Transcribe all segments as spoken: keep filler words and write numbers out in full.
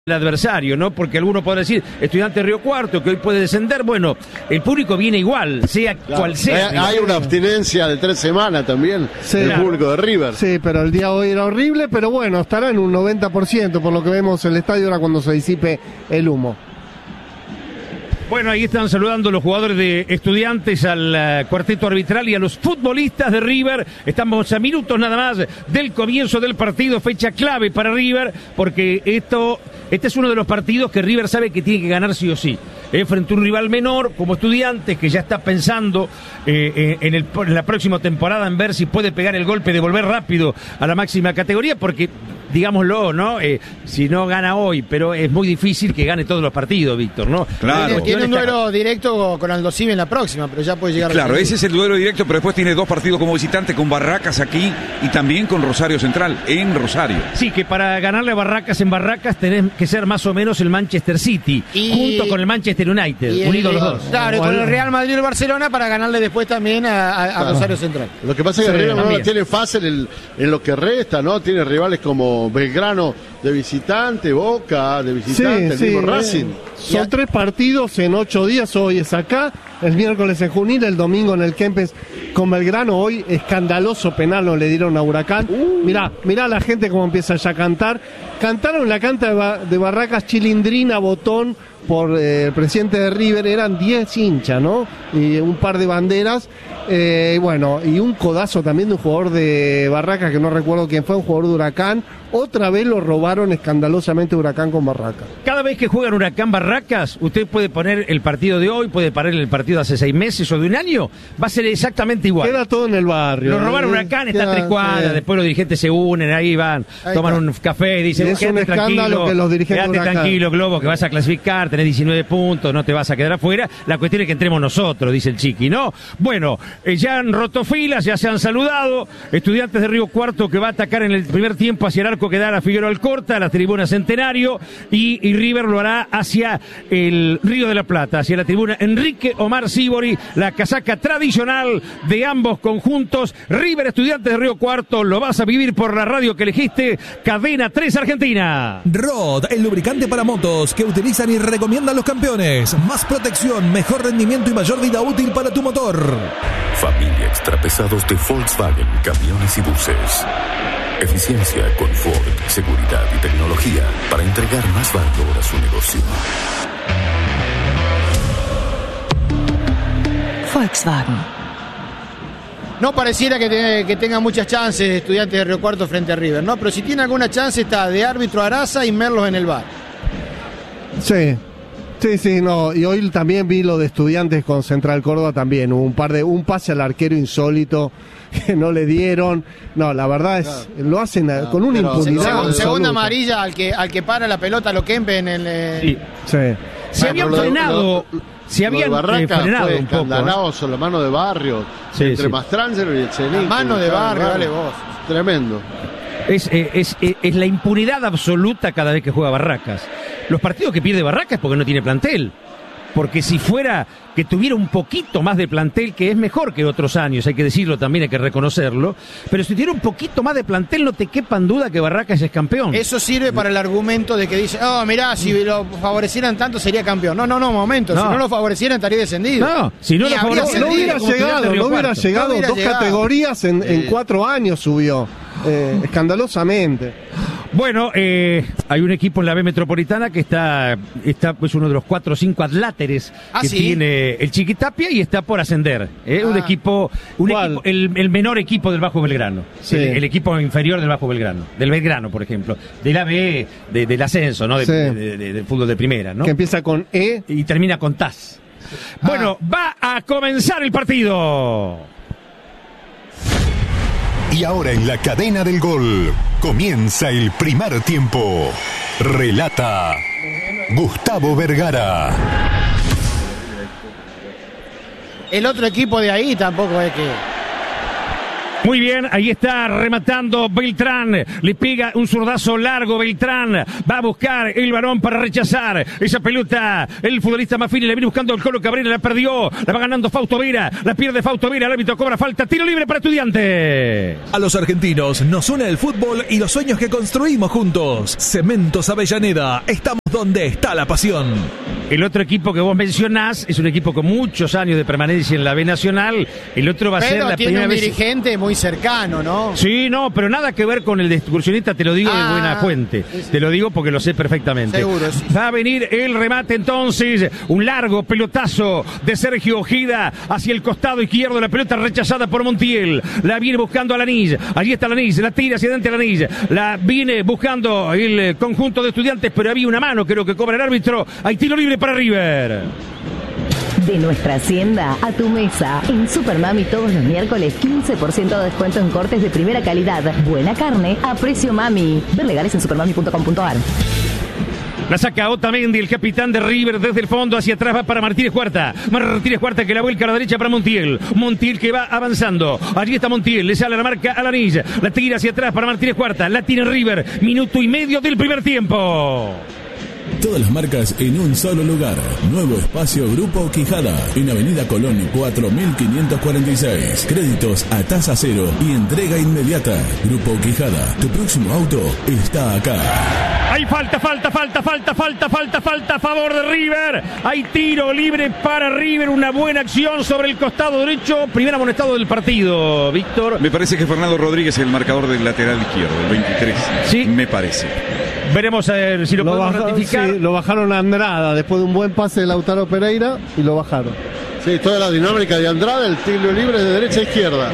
el adversario, ¿no? Porque alguno podrá decir, Estudiantes Río Cuarto, que hoy puede descender. Bueno, el público viene igual, sea claro, cual sea. Hay, hay una abstinencia de tres semanas también sí, del claro. público de River. Sí, pero el día de hoy era horrible, pero bueno, estará en un noventa por ciento por lo que vemos en el estadio ahora cuando se disipe el humo. Bueno, ahí están saludando los jugadores de Estudiantes al uh, cuarteto arbitral y a los futbolistas de River. Estamos a minutos nada más del comienzo del partido, fecha clave para River, porque esto, este es uno de los partidos que River sabe que tiene que ganar sí o sí. Eh, frente a un rival menor como Estudiantes, que ya está pensando eh, eh, en, el, en la próxima temporada en ver si puede pegar el golpe de volver rápido a la máxima categoría, porque digámoslo, ¿no? Eh, si no gana hoy, pero es muy difícil que gane todos los partidos, Víctor, ¿no? Claro. Tiene un duelo directo con Aldo Civi en la próxima, pero ya puede llegar. Claro, ese es el duelo directo, pero después tiene dos partidos como visitante con Barracas aquí y también con Rosario Central en Rosario. Sí, que para ganarle a Barracas en Barracas tenés que ser más o menos el Manchester City, y... junto con el Manchester United, unidos los dos. Claro, y con el Real Madrid y el Barcelona para ganarle después también a, a, a claro. Rosario Central. Lo que pasa es que sí, River no lo tiene fácil en, en lo que resta, ¿no? Tiene rivales como Belgrano de visitante, Boca de visitante, sí, el mismo sí, Racing. Son tres partidos en ocho días. Hoy es acá, el miércoles en Junín, el domingo en el Kempes con Belgrano. Hoy escandaloso penal no le dieron a Huracán. Uh. Mirá, mirá a la gente cómo empieza ya a cantar. Cantaron la canta de, ba- de Barracas, Chilindrina, Botón por eh, el presidente de River. Eran diez hinchas, ¿no? Y un par de banderas. Eh, bueno, y un codazo también de un jugador de Barracas, que no recuerdo quién fue, un jugador de Huracán. Otra vez lo robaron escandalosamente Huracán con Barracas. Cada vez que juegan Huracán Barracas, usted puede poner el partido de hoy, puede poner el partido de hace seis meses o de un año, va a ser exactamente igual. Queda todo en el barrio. Lo robaron ¿eh? Huracán, está a tres cuadras, eh. después los dirigentes se unen, ahí van, ahí toman está. un café y dicen, es un escándalo que los dirigentes quédate Huracán. tranquilo, Globo, que vas a clasificar, tenés diecinueve puntos, no te vas a quedar afuera. La cuestión es que entremos nosotros, dice el Chiqui, ¿no? Bueno, eh, ya han roto filas, ya se han saludado. Estudiantes de Río Cuarto que va a atacar en el primer tiempo hacia el arco que da a Figueroa Alcorta, a la tribuna Centenario, y, y River lo hará hacia el Río de la Plata, hacia la tribuna Enrique Omar Sibori, la casaca tradicional de ambos conjuntos. River Estudiantes de Río Cuarto, lo vas a vivir por la radio que elegiste, Cadena tres Argentina. Rod, el lubricante para motos que utilizan y recomiendan los campeones. Más protección, mejor rendimiento y mayor vida útil para tu motor. Familia extrapesados de Volkswagen, camiones y buses. Eficiencia, confort, seguridad y tecnología para entregar más valor a su negocio. Volkswagen. No pareciera que, te, que tenga muchas chances Estudiantes de Río Cuarto frente a River, ¿no? Pero si tiene alguna chance está de árbitro Araza y Merlos en el bar. Sí. Sí, sí, no, y hoy también vi lo de Estudiantes con Central Córdoba también, hubo un par de, un pase al arquero insólito que no le dieron, no, la verdad es, claro. lo hacen no, con una impunidad. Segunda, segunda amarilla al que, al que para la pelota, lo Kempe en el... Eh... Sí, sí. Se habían bueno, frenado... Lo, lo, se habían Barraca eh, frenado fue un poco. ¿eh? La mano de Barrio, sí, entre sí. Mastrangelo y el Chenique. La mano de Barrio, dale vos. Tremendo. Es, es, es, es la impunidad absoluta cada vez que juega Barracas. Los partidos que pierde Barracas es porque no tiene plantel. Porque si fuera que tuviera un poquito más de plantel, que es mejor que otros años, hay que decirlo también, hay que reconocerlo, pero si tuviera un poquito más de plantel, no te quepa en duda que Barracas es campeón. Eso sirve para el argumento de que dice, oh, mirá, si lo favorecieran tanto sería campeón. No, no, no, momento, no. si no lo favorecieran estaría descendido. No, si no y lo favorecieran, no hubiera llegado, no hubiera llegado, no hubiera dos llegado. categorías en, en cuatro años subió, eh, escandalosamente. Bueno, eh, hay un equipo en la B Metropolitana que está, está pues uno de los cuatro o cinco adláteres ¿Ah, que sí? tiene el Chiquitapia y está por ascender. ¿eh? Ah. Un equipo, un equipo el, el menor equipo del Bajo Belgrano. Sí. El, el equipo inferior del Bajo Belgrano. Del Belgrano, por ejemplo. De la B, de, del ascenso, ¿no? De, sí. de, de, de, de fútbol de primera, ¿no? Que empieza con E y termina con T A S. Ah. Bueno, va a comenzar el partido. Y ahora en la cadena del gol comienza el primer tiempo. Relata Gustavo Vergara. El otro equipo de ahí tampoco es que... Muy bien, ahí está rematando Beltrán, le pega un zurdazo largo Beltrán, va a buscar el balón para rechazar esa pelota, el futbolista Maffini le viene buscando el Colo Cabrera, la perdió, la va ganando Fausto Vera, la pierde Fausto Vera, el árbitro cobra falta, tiro libre para Estudiantes. A los argentinos nos une el fútbol y los sueños que construimos juntos. Cementos Avellaneda, estamos donde está la pasión. El otro equipo que vos mencionás es un equipo con muchos años de permanencia en la B Nacional. El otro va a pero ser la tiene primera un vez. dirigente muy cercano, ¿no? Sí, no, pero nada que ver con el de excursionista, te lo digo ah, de buena fuente. Sí, sí. Te lo digo porque lo sé perfectamente. Seguro, sí. Va a venir el remate entonces, un largo pelotazo de Sergio Ojeda hacia el costado izquierdo, la pelota rechazada por Montiel. La viene buscando Alanís. Allí está Alanís, la tira hacia adelante Alanís. La viene buscando el conjunto de Estudiantes, pero había una mano, creo que cobra el árbitro. Hay tiro libre para River. De nuestra hacienda a tu mesa. En Supermami todos los miércoles quince por ciento de descuento en cortes de primera calidad. Buena carne a precio mami. Ver legales en supermami punto com punto a r. La saca Otamendi, el capitán de River, desde el fondo hacia atrás va para Martínez Cuarta. Martínez Cuarta que la vuelca a la derecha para Montiel. Montiel que va avanzando. Allí está Montiel, le sale la marca a Lanís. La tira hacia atrás para Martínez Cuarta. La tiene River. Minuto y medio del primer tiempo. Todas las marcas en un solo lugar. Nuevo espacio Grupo Quijada. En Avenida Colón cuatro mil quinientos cuarenta y seis. Créditos a tasa cero y entrega inmediata. Grupo Quijada. Tu próximo auto está acá. Hay falta, falta, falta, falta, falta, falta, falta a favor de River. Hay tiro libre para River. Una buena acción sobre el costado derecho. Primer amonestado del partido, Víctor. Me parece que Fernando Rodríguez es el marcador del lateral izquierdo, el veintitrés. Sí. Me parece. Veremos a ver si lo, lo podemos bajaron, ratificar. Sí, lo bajaron a Andrada después de un buen pase de Lautaro Pereira y lo bajaron. Sí, toda la dinámica de Andrada, el tiro libre de derecha a izquierda.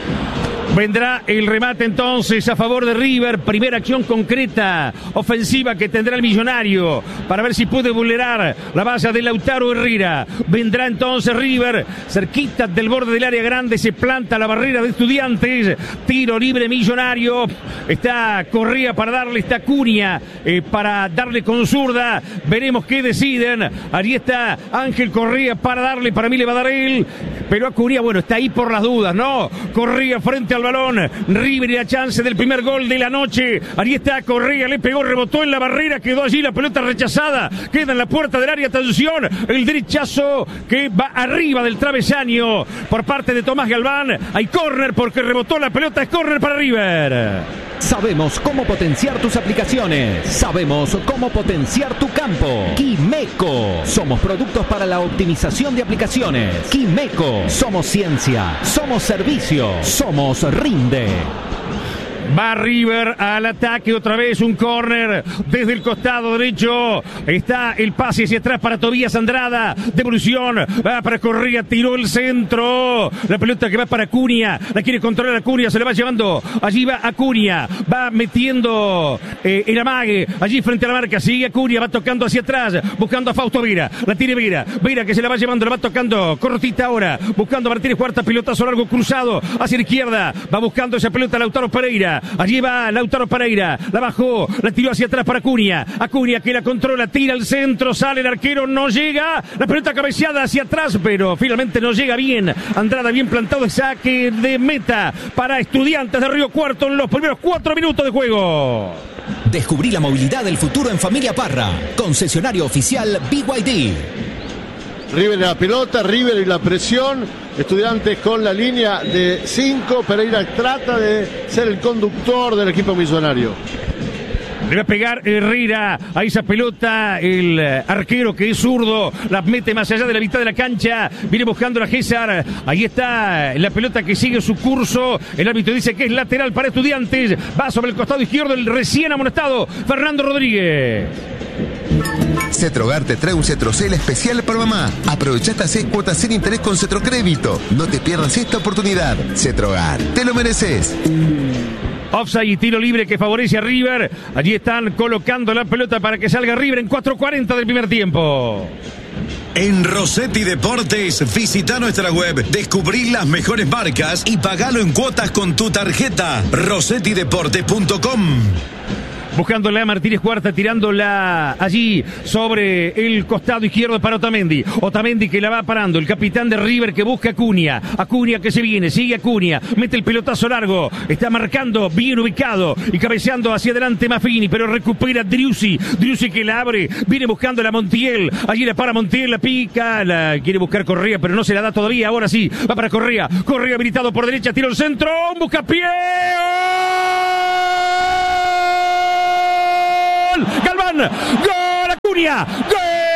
Vendrá el remate entonces a favor de River. Primera acción concreta, ofensiva que tendrá el Millonario para ver si puede vulnerar la base de Lautaro Herrera. Vendrá entonces River, cerquita del borde del área grande, se planta la barrera de Estudiantes. Tiro libre Millonario. Está Correa para darle, está Cunha eh, para darle con zurda. Veremos qué deciden. Allí está Ángel Correa para darle, para mí le va a dar él. Pero a Cunha, bueno, está ahí por las dudas, ¿no? Correa frente al balón. River y la chance del primer gol de la noche. Ahí está Correa, le pegó, rebotó en la barrera, quedó allí la pelota rechazada. Queda en la puerta del área, atención. El derechazo que va arriba del travesaño por parte de Tomás Galván. Hay córner porque rebotó la pelota, es córner para River. Sabemos cómo potenciar tus aplicaciones. Sabemos cómo potenciar tu campo. Quimeco. Somos productos para la optimización de aplicaciones. Quimeco. Somos ciencia. Somos servicio. Somos Rinde. Va River al ataque, otra vez un córner desde el costado derecho. Está el pase hacia atrás para Tobías Andrada. Devolución, va para Correa, tiró el centro. La pelota que va para Cunha, la quiere controlar a Cunha, se la va llevando. Allí va a Cunha, va metiendo eh, el amague. Allí frente a la marca, sigue a Cunha, va tocando hacia atrás, buscando a Fausto Vera. La tiene Vera, Vera que se la va llevando, la va tocando cortita ahora, buscando a Martínez Cuarta, pilotazo largo cruzado hacia la izquierda. Va buscando esa pelota Lautaro Pereira. Allí va Lautaro Pereira, la bajó, la tiró hacia atrás para Cunha. Cunha que la controla, tira al centro, sale el arquero, no llega. La pelota cabeceada hacia atrás, pero finalmente no llega bien. Andrada bien plantado, saque de meta para Estudiantes de Río Cuarto en los primeros cuatro minutos de juego. Descubrí la movilidad del futuro en Familia Parra. Concesionario oficial B Y D. River en la pelota, River y la presión. Estudiantes con la línea de cinco. Pereira trata de ser el conductor del equipo Millonario. Le va a pegar Herrera a esa pelota. El arquero que es zurdo la mete más allá de la mitad de la cancha. Viene buscando la César. Ahí está la pelota que sigue su curso. El árbitro dice que es lateral para Estudiantes. Va sobre el costado izquierdo el recién amonestado Fernando Rodríguez. Cetrogar te trae un Cetrocel especial para mamá. Aprovechate a hacer cuotas sin interés con Cetrocrédito. No te pierdas esta oportunidad. Cetrogar, te lo mereces. Offside y tiro libre que favorece a River. Allí están colocando la pelota para que salga River en cuatro cuarenta del primer tiempo. En Rossetti Deportes, visita nuestra web, descubrí las mejores marcas y pagalo en cuotas con tu tarjeta. rossetti deportes punto com. buscándola a Martínez Cuarta, tirándola allí sobre el costado izquierdo para Otamendi. Otamendi que la va parando, el capitán de River que busca a Acuña. Acuña que se viene, sigue Acuña, mete el pelotazo largo, está marcando bien ubicado y cabeceando hacia adelante Maffini, pero recupera Driussi. Driussi que la abre, viene buscando la Montiel, allí la para Montiel, la pica, la quiere buscar Correa, pero no se la da todavía. Ahora sí, va para Correa. Correa habilitado por derecha, tira el centro, un buscapié. ¡Gol! Galván, gol Acuña, gol.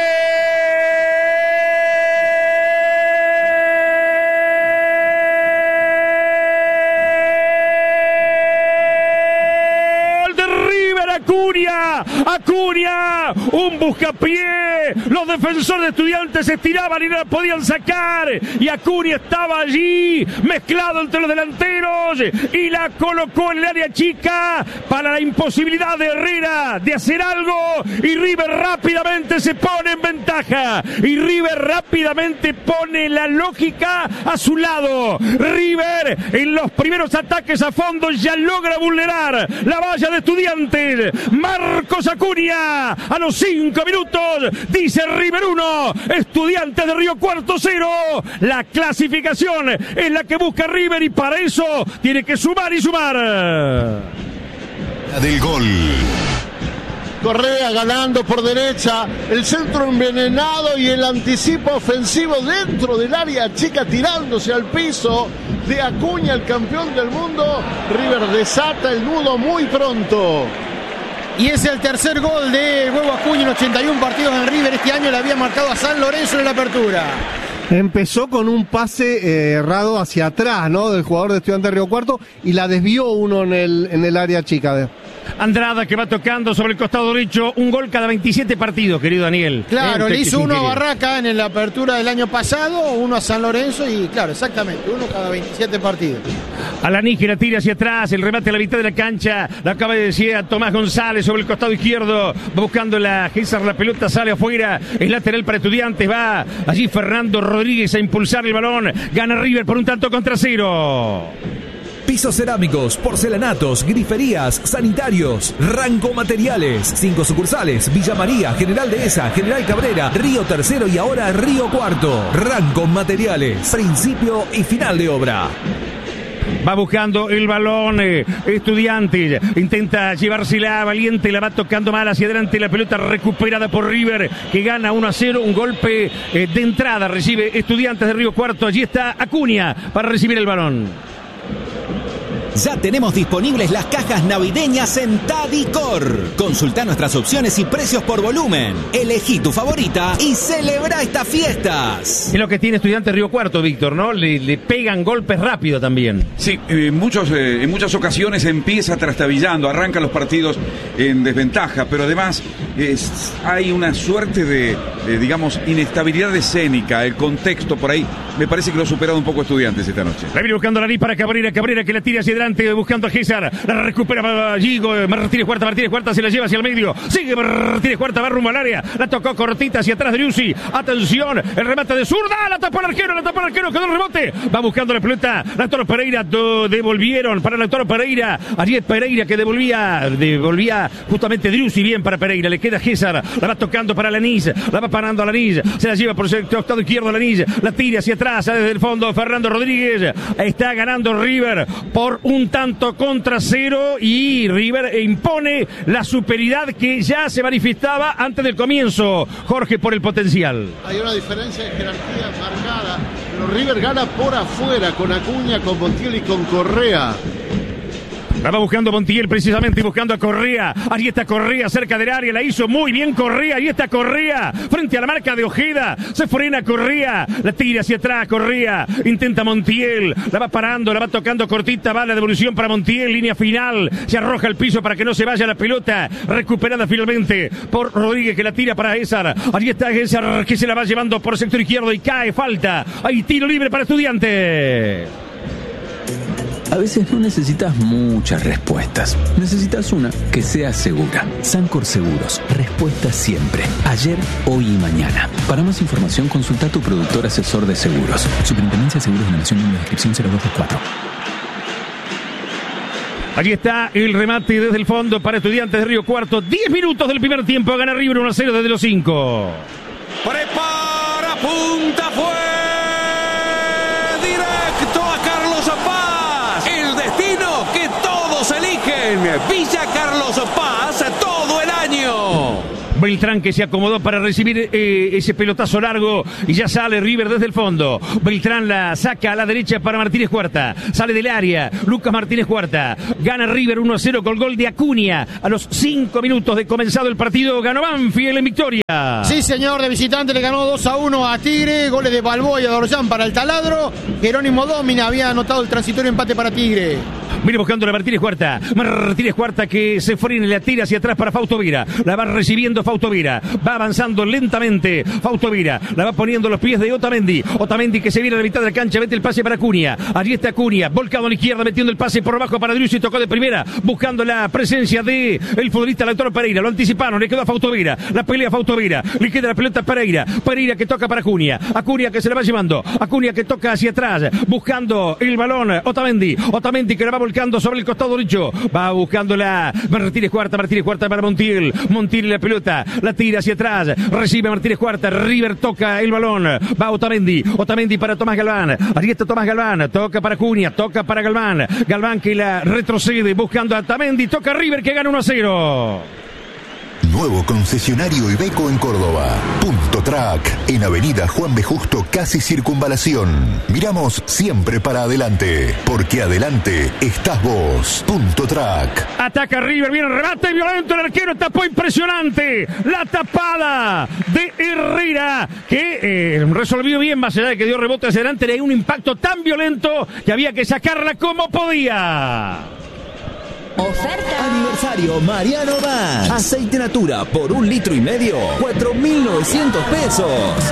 Acuña, Acuña, un buscapié, los defensores de Estudiantes se estiraban y no la podían sacar, y Acuña estaba allí, mezclado entre los delanteros, y la colocó en el área chica, para la imposibilidad de Herrera de hacer algo, y River rápidamente se pone en ventaja, y River rápidamente pone la lógica a su lado. River en los primeros ataques a fondo ya logra vulnerar la valla de Estudiantes. Marcos Acuña a los cinco minutos dice River uno, Estudiantes de Río Cuarto cero. La clasificación es la que busca River y para eso tiene que sumar y sumar. Del gol. Correa ganando por derecha, el centro envenenado y el anticipo ofensivo dentro del área chica tirándose al piso de Acuña, el campeón del mundo. River desata el nudo muy pronto. Y es el tercer gol de Huevo Acuña en ochenta y uno partidos en River. Este año le había marcado a San Lorenzo en la apertura. Empezó con un pase eh, errado hacia atrás, ¿no? Del jugador de Estudiantes de Río Cuarto y la desvió uno en el, en el área chica. Andrada que va tocando sobre el costado derecho, un gol cada veintisiete partidos, querido Daniel. Claro, Este le hizo uno a increíble. Barraca en la apertura del año pasado, uno a San Lorenzo y claro, exactamente, uno cada veintisiete partidos. Alaní que la tira hacia atrás, el remate a la mitad de la cancha, la acaba de decir a Tomás González sobre el costado izquierdo, va buscando la Gésar, la pelota sale afuera, es lateral para Estudiantes, va allí Fernando Rodríguez a impulsar el balón, gana River por un tanto contra cero. Pisos cerámicos, porcelanatos, griferías, sanitarios, Ranco Materiales, cinco sucursales, Villa María, General Dehesa, General Cabrera, Río Tercero y ahora Río Cuarto. Ranco Materiales, principio y final de obra. Va buscando el balón, eh, Estudiantes, intenta llevársela, Valiente, la va tocando mal hacia adelante, la pelota recuperada por River, que gana uno a cero, un golpe eh, de entrada, recibe Estudiantes de Río Cuarto, allí está Acuña para recibir el balón. Ya tenemos disponibles las cajas navideñas en Tadicor. Consulta nuestras opciones y precios por volumen. Elegí tu favorita y celebra estas fiestas. Es lo que tiene Estudiantes Río Cuarto, Víctor, ¿no? Le, le pegan golpes rápido también. Sí, eh, muchos, eh, en muchas ocasiones empieza trastabillando, arranca los partidos en desventaja, pero además es, hay una suerte de, de, digamos, inestabilidad escénica, el contexto por ahí. Me parece que lo ha superado un poco Estudiantes esta noche. La viene buscando la nariz para Cabrera, Cabrera que la tira hacia adelante, buscando a Gésar, la recupera allí, Martínez Cuarta, Martínez Cuarta se la lleva hacia el medio, sigue Martínez Cuarta, va rumbo al área, la tocó cortita hacia atrás de Driussi, atención, el remate de zurda, la tapó el arquero, la tapó el arquero, quedó el rebote, va buscando la pelota, Lautaro Pereira, do, devolvieron para Lautaro Pereira, allí es Pereira que devolvía, devolvía justamente Driussi, bien para Pereira, le queda Gésar, la va tocando para Lanís, la va parando a Lanís, se la lleva por el costado izquierdo Lanís, la tira hacia atrás, desde el fondo, Fernando Rodríguez, está ganando River por un tanto contra cero y River impone la superioridad que ya se manifestaba antes del comienzo, Jorge, por el potencial. Hay una diferencia de jerarquía marcada, pero River gana por afuera con Acuña, con Montiel y con Correa. La va buscando Montiel precisamente y buscando a Correa. Ahí está Correa cerca del área. La hizo muy bien Correa. Ahí está Correa frente a la marca de Ojeda. Se frena Correa. La tira hacia atrás Correa. Intenta Montiel. La va parando. La va tocando cortita. Va la devolución para Montiel. Línea final. Se arroja al piso para que no se vaya la pelota. Recuperada finalmente por Rodríguez que la tira para Gésar. Allí está Gésar que se la va llevando por sector izquierdo y cae. Falta. Hay tiro libre para Estudiantes. A veces no necesitas muchas respuestas. Necesitas una que sea segura. Sancor Seguros. Respuesta siempre. Ayer, hoy y mañana. Para más información, consulta a tu productor asesor de seguros. Superintendencia de Seguros de la Nación, número de inscripción cero dos dos cuatro. Allí está el remate desde el fondo para Estudiantes de Río Cuarto. diez minutos del primer tiempo. Gana River uno a cero desde los cinco. Prepara, punta, fue directo a Carlos Paz. El destino que todos eligen. Villa Carlos Paz todo el año. Beltrán que se acomodó para recibir eh, ese pelotazo largo y ya sale River desde el fondo. Beltrán la saca a la derecha para Martínez Cuarta. Sale del área. Lucas Martínez Cuarta. Gana River uno a cero con gol de Acuña. A los cinco minutos de comenzado el partido ganó Banfield en victoria. Sí, señor, de visitante le ganó dos a uno a Tigre. Goles de Balboa y Adorján para el taladro. Jerónimo Domina había anotado el transitorio empate para Tigre. Mire buscando a Martínez Cuarta. Martínez Cuarta que se frena y la tira hacia atrás para Fausto Vera. La va recibiendo Fausto Vera. Va avanzando lentamente Fausto Vera. La va poniendo los pies de Otamendi. Otamendi que se viene a la mitad de la cancha. Mete el pase para Acuña. Allí está Acuña. Volcado a la izquierda metiendo el pase por abajo para Driussi. Tocó de primera. Buscando la presencia de el futbolista Lautaro Pereira. Lo anticiparon. Le quedó a Fausto Vera. La pelea a Fausto Vera. Le queda la pelota a Pereira. Pereira que toca para Acuña. Acuña que se la va llevando. Acuña que toca hacia atrás. Buscando el balón. Otamendi. Otamendi que la va volcando sobre el costado derecho. Va buscando la Martínez Cuarta. Martínez Cuarta para Montiel. Montiel la pelota. La tira hacia atrás. Recibe Martínez Cuarta. River toca el balón. Va Otamendi. Otamendi para Tomás Galván. Allí está Tomás Galván. Toca para Acuña. Toca para Galván. Galván que la retrocede buscando a Otamendi. Toca River que gana uno a cero. Nuevo concesionario Iveco en Córdoba. Punto Track, en Avenida Juan B. Justo, casi Circunvalación. Miramos siempre para adelante, porque adelante estás vos. Punto Track. Ataca River, viene el remate violento, el arquero tapó impresionante. La tapada de Herrera, que eh, resolvió bien, más allá de que dio rebote hacia adelante, le dio un impacto tan violento que había que sacarla como podía. Oferta. Aniversario Mariano Vans. Aceite Natura por un litro y medio. cuatro mil novecientos pesos.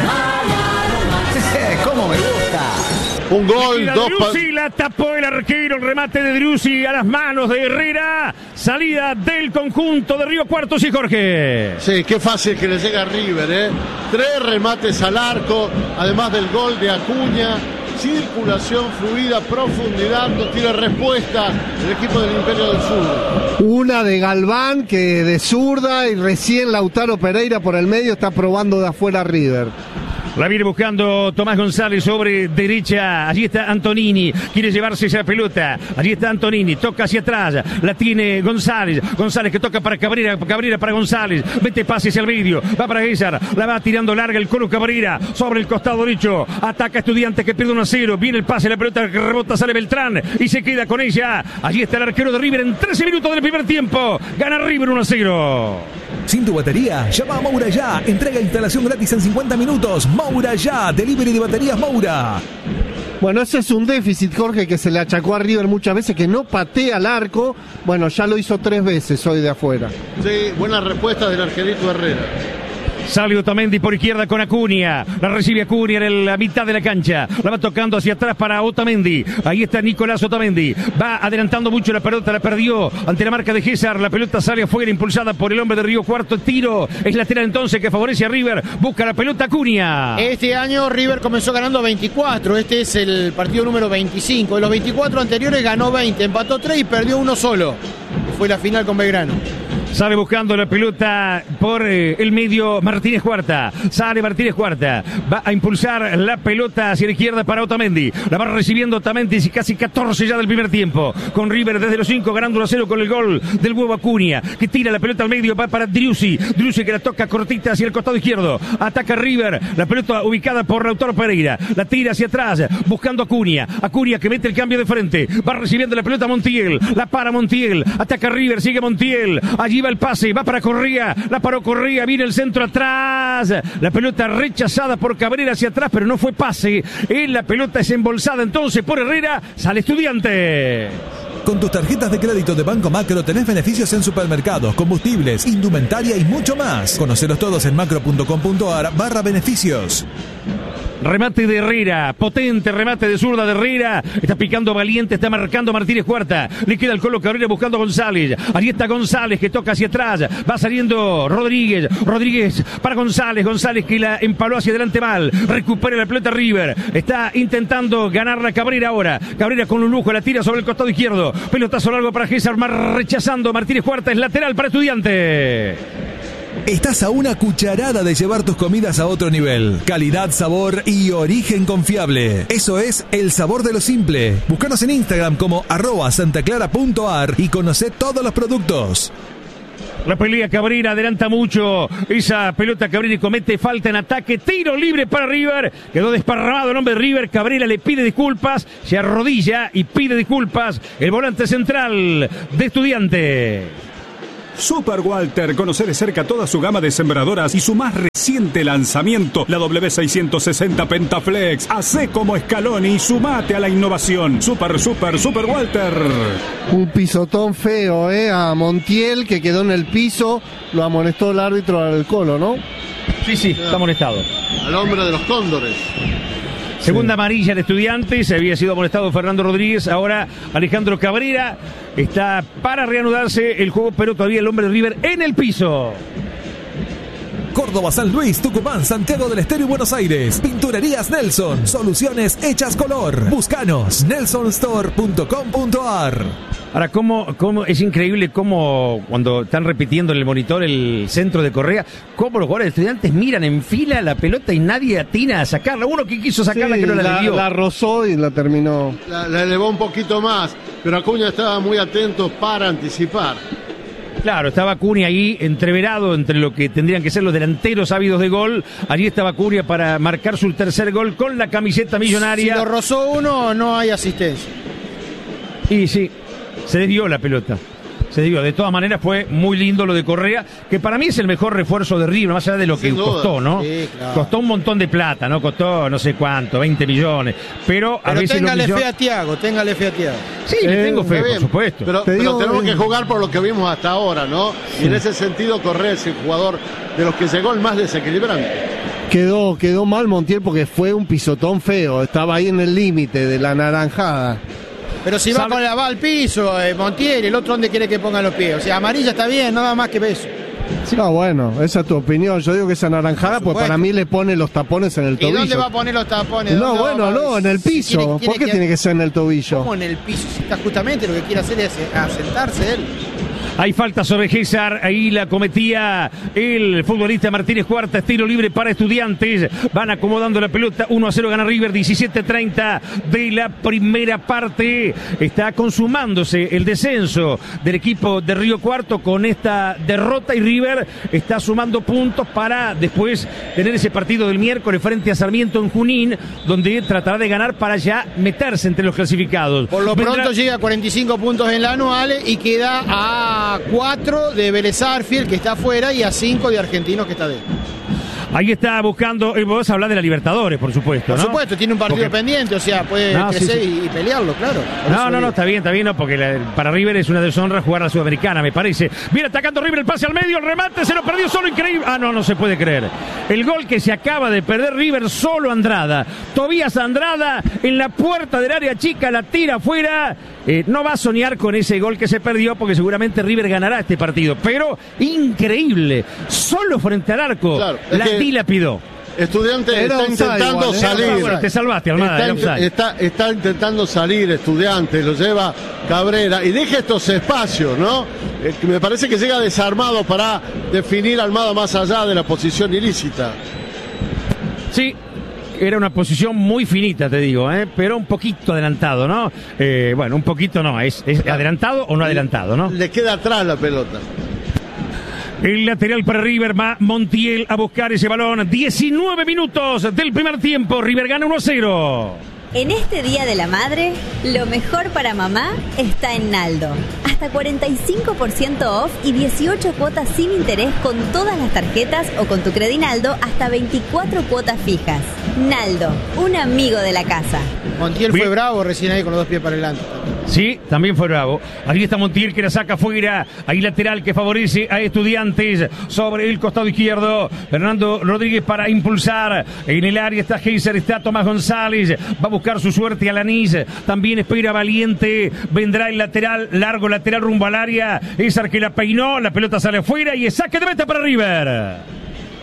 ¿Cómo me gusta? Un gol, la dos Driussi, la tapó el arquero, el remate de Driussi a las manos de Herrera. Salida del conjunto de Río Cuarto, sí, Jorge. Sí, qué fácil que le llega a River, ¿eh? Tres remates al arco, además del gol de Acuña. Circulación fluida, profundidad, no tiene respuesta el equipo del Imperio del Sur. Una de Galván que de zurda y recién Lautaro Pereira por el medio está probando de afuera a River. La viene buscando Tomás González sobre derecha. Allí está Antonini. Quiere llevarse esa pelota. Allí está Antonini. Toca hacia atrás. La tiene González. González que toca para Cabrera. Cabrera para González. Mete pases al medio. Va para Guizar. La va tirando larga el Colo Cabrera. Sobre el costado derecho. Ataca Estudiantes que pierde uno a cero. Viene el pase. La pelota que rebota. Sale Beltrán. Y se queda con ella. Allí está el arquero de River en trece minutos del primer tiempo. Gana River uno a cero. Sin tu batería, llama a Moura ya. Entrega e instalación gratis en cincuenta minutos. Moura ya. Delivery de baterías Moura. Bueno, ese es un déficit, Jorge, que se le achacó a River muchas veces, que no patea al arco. Bueno, ya lo hizo tres veces hoy de afuera. Sí, buena respuesta del arquerito Herrera. Sale Otamendi por izquierda con Acuña. La recibe Acuña en la mitad de la cancha. La va tocando hacia atrás para Otamendi. Ahí está Nicolás Otamendi. Va adelantando mucho la pelota. La perdió ante la marca de Gésar. La pelota sale afuera impulsada por el hombre de Río Cuarto. Tiro. Es lateral entonces que favorece a River. Busca la pelota Acuña. Este año River comenzó ganando veinticuatro. Este es el partido número veinticinco. De los veinticuatro anteriores ganó veinte. Empató tres y perdió uno solo. Fue la final con Belgrano. Sale buscando la pelota por eh, el medio Martínez Cuarta. Sale Martínez Cuarta. Va a impulsar la pelota hacia la izquierda para Otamendi. La va recibiendo Otamendi, casi catorce ya del primer tiempo. Con River desde los cinco ganando uno a cero con el gol del huevo Acuña. Que tira la pelota al medio, va para Driussi. Driussi que la toca cortita hacia el costado izquierdo. Ataca River. La pelota ubicada por Lautaro Pereira. La tira hacia atrás, buscando Acuña. Acuña que mete el cambio de frente. Va recibiendo la pelota Montiel. La para Montiel. Ataca River, sigue Montiel. Allí va el pase, va para Correa, la paró Correa, viene el centro atrás, la pelota rechazada por Cabrera hacia atrás, pero no fue pase, eh, la pelota es embolsada entonces por Herrera, sale Estudiante. Con tus tarjetas de crédito de Banco Macro tenés beneficios en supermercados, combustibles, indumentaria y mucho más. Conocelos todos en macro punto com punto ar barra beneficios. Remate de Herrera, potente remate de zurda de Herrera. Está picando Valiente, está marcando Martínez Cuarta. Le queda el Colo Cabrera buscando a González. Ahí está González que toca hacia atrás. Va saliendo Rodríguez. Rodríguez para González. González que la empaló hacia adelante mal. Recupera la pelota River. Está intentando ganar la Cabrera ahora. Cabrera con un lujo, la tira sobre el costado izquierdo. Pelotazo largo para César, rechazando Martínez Cuarta. Es lateral para Estudiante. Estás a una cucharada de llevar tus comidas a otro nivel. Calidad, sabor y origen confiable. Eso es el sabor de lo simple. Búscanos en Instagram como arroba santaclara.ar y conoce todos los productos. La pelea Cabrera adelanta mucho. Esa pelota Cabrera y comete falta en ataque. Tiro libre para River. Quedó desparramado el hombre de River. Cabrera le pide disculpas. Se arrodilla y pide disculpas. El volante central de Estudiante. Super Walter, conoce de cerca toda su gama de sembradoras y su más reciente lanzamiento, la W seiscientos sesenta Pentaflex. Hacé como Scaloni y sumate a la innovación. Super, super, Super Walter. Un pisotón feo, ¿eh? A Montiel, que quedó en el piso. Lo amonestó el árbitro al Colo, ¿no? Sí, sí, está amonestado. Al hombre de los cóndores. Segunda amarilla de Estudiantes, había sido amonestado Fernando Rodríguez, ahora Alejandro Cabrera está para reanudarse el juego, pero todavía el hombre de River en el piso. Córdoba, San Luis, Tucumán, Santiago del Estero y Buenos Aires. Pinturerías Nelson, soluciones hechas color. Búscanos, nelson store punto com punto a r. Ahora, cómo, cómo es increíble cómo cuando están repitiendo en el monitor el centro de Correa, cómo los jugadores de Estudiantes miran en fila la pelota y nadie atina a sacarla. Uno que quiso sacarla sí, que no la, la debió. La rozó y la terminó. La, la elevó un poquito más, pero Acuña estaba muy atento para anticipar. Claro, estaba Acuña ahí entreverado entre lo que tendrían que ser los delanteros ávidos de gol. Allí estaba Acuña para marcar su tercer gol con la camiseta millonaria. Si lo rozó uno, no hay asistencia. Y sí, se desvió la pelota. Se desvió. De todas maneras fue muy lindo lo de Correa, que para mí es el mejor refuerzo de River, más allá de lo que costó, ¿no? Sí, claro. Costó un montón de plata, ¿no? Costó no sé cuánto, veinte millones. Pero a Pero veces téngale lo fe a Thiago, téngale fe a Thiago. Sí, eh, le tengo fe, por supuesto. Pero, pero digo, tenemos que jugar por lo que vimos hasta ahora, ¿no? Sí. Y en ese sentido Correa es el jugador de los que llegó el más desequilibrante. Quedó, quedó mal Montiel porque fue un pisotón feo, estaba ahí en el límite de la naranjada. Pero si va, con la, va al piso, eh, Montiel, el otro donde quiere que ponga los pies. O sea, amarilla está bien, nada más que eso. Sí. No, bueno, esa es tu opinión. Yo digo que esa naranjada, pues para mí le pone los tapones en el tobillo. ¿Y dónde va a poner los tapones? No, bueno, no, en el piso. ¿Quiere, quiere ¿Por qué que... tiene que ser en el tobillo? ¿Cómo en el piso? Si está justamente lo que quiere hacer es asentarse él. Hay falta sobre César, ahí la cometía el futbolista Martínez Cuarta, estilo libre para Estudiantes, van acomodando la pelota, uno a cero gana River, diecisiete treinta de la primera parte, está consumándose el descenso del equipo de Río Cuarto con esta derrota y River está sumando puntos para después tener ese partido del miércoles frente a Sarmiento en Junín, donde tratará de ganar para ya meterse entre los clasificados. Por lo Vendrá... pronto llega a cuarenta y cinco puntos en la anual y queda a a cuatro de Vélez Sarsfield, que está afuera, y a cinco de Argentinos, que está dentro. Ahí está buscando, y vos hablar de la Libertadores, por supuesto, ¿no? Por supuesto, tiene un partido Porque... pendiente, o sea, puede no, crecer sí, sí. Y, y pelearlo, claro. No, no, no, está bien, está bien, no, porque la, para River es una deshonra jugar a la Sudamericana, me parece. Viene atacando River, el pase al medio, el remate, se lo perdió solo, increíble. Ah, no, no se puede creer. El gol que se acaba de perder River, solo Andrada. Tobías Andrada en la puerta del área chica, la tira afuera. Eh, no va a soñar con ese gol que se perdió porque seguramente River ganará este partido, pero increíble, solo frente al arco, claro, la que... dilapidó. Estudiantes está intentando igual, salir. Ah, bueno, te salvaste, Almada. Está, está, está intentando salir Estudiantes, lo lleva Cabrera y deja estos espacios, ¿no? Eh, me parece que llega desarmado para definir Almada más allá de la posición ilícita. Sí. Era una posición muy finita, te digo, ¿eh? Pero un poquito adelantado, ¿no? Eh, bueno, un poquito no, es, es adelantado o no adelantado, ¿no? Le queda atrás la pelota. El lateral para River, va Montiel a buscar ese balón. diecinueve minutos del primer tiempo, River gana uno a cero. En este Día de la Madre, lo mejor para mamá está en Naldo. Hasta cuarenta y cinco por ciento off y dieciocho cuotas sin interés con todas las tarjetas o con tu Credinaldo hasta veinticuatro cuotas fijas. Naldo, un amigo de la casa. Montiel fue bravo recién ahí con los dos pies para adelante. Sí, también fue bravo. Ahí está Montiel que la saca afuera. Ahí lateral que favorece a Estudiantes sobre el costado izquierdo. Fernando Rodríguez para impulsar. En el área está Heiser, está Tomás González. Va a buscar su suerte a Lanís. También espera Valiente. Vendrá el lateral, largo lateral rumbo al área. César que la peinó. La pelota sale afuera y es saque de meta para River.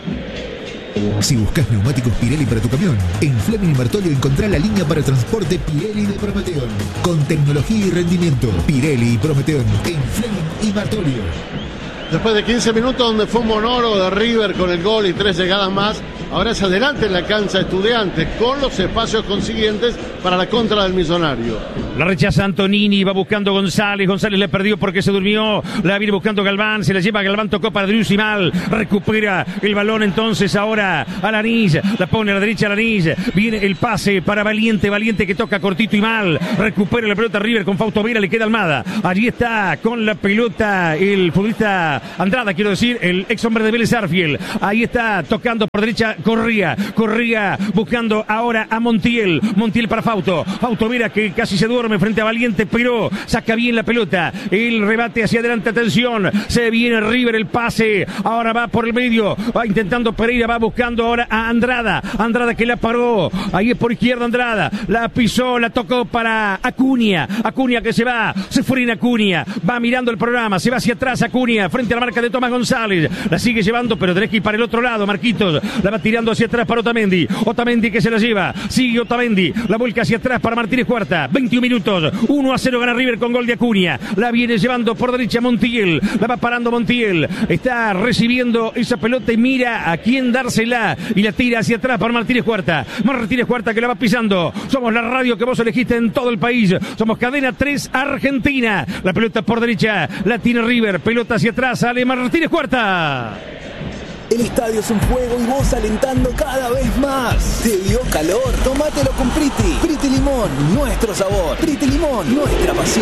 Si buscas neumáticos Pirelli para tu camión, en Fleming y Martolio encontrá la línea para transporte Pirelli de Prometeon. Con tecnología y rendimiento, Pirelli y Prometeon en Fleming y Martolio. Después de quince minutos donde fue un monólogo de River con el gol y tres llegadas más, ahora es adelante en la cancha Estudiantes con los espacios consiguientes para la contra del Millonario. La rechaza Antonini, va buscando González, González le perdió porque se durmió, la viene buscando Galván, se la lleva Galván, tocó para Driussi mal, recupera el balón entonces ahora a Lanís, la pone a la derecha a Lanís, viene el pase para Valiente, Valiente que toca cortito y mal, recupera la pelota River con Fausto Vera, le queda Almada, allí está con la pelota el futbolista Andrada, quiero decir, el ex hombre de Vélez Arfiel, ahí está tocando por derecha Corría, Corría buscando ahora a Montiel, Montiel para Fausto, Fausto Vera que casi se duerme frente a Valiente, pero saca bien la pelota, el rebate hacia adelante, atención, se viene River, el pase, ahora va por el medio, va intentando Pereira, va buscando ahora a Andrada, Andrada que la paró, ahí es por izquierda Andrada, la pisó, la tocó para Acuña, Acuña que se va, se fue en Acuña, va mirando el programa, se va hacia atrás Acuña, frente a la marca de Tomás González, la sigue llevando, pero tenés que ir para el otro lado, Marquitos, la va tirando hacia atrás para Otamendi, Otamendi que se la lleva, sigue Otamendi, la vuelca hacia atrás para Martínez Cuarta, veintiún minutos, uno a cero gana River con gol de Acuña, la viene llevando por derecha Montiel, la va parando Montiel, está recibiendo esa pelota y mira a quién dársela, y la tira hacia atrás para Martínez Cuarta, Martínez Cuarta que la va pisando, somos la radio que vos elegiste en todo el país, somos Cadena tres Argentina, la pelota por derecha, la tiene River, pelota hacia atrás, sale Martínez Cuarta. El estadio es un juego y vos alentando cada vez más. ¿Te dio calor? Tómatelo con Priti. Priti Limón, nuestro sabor. Priti Limón, nuestra pasión.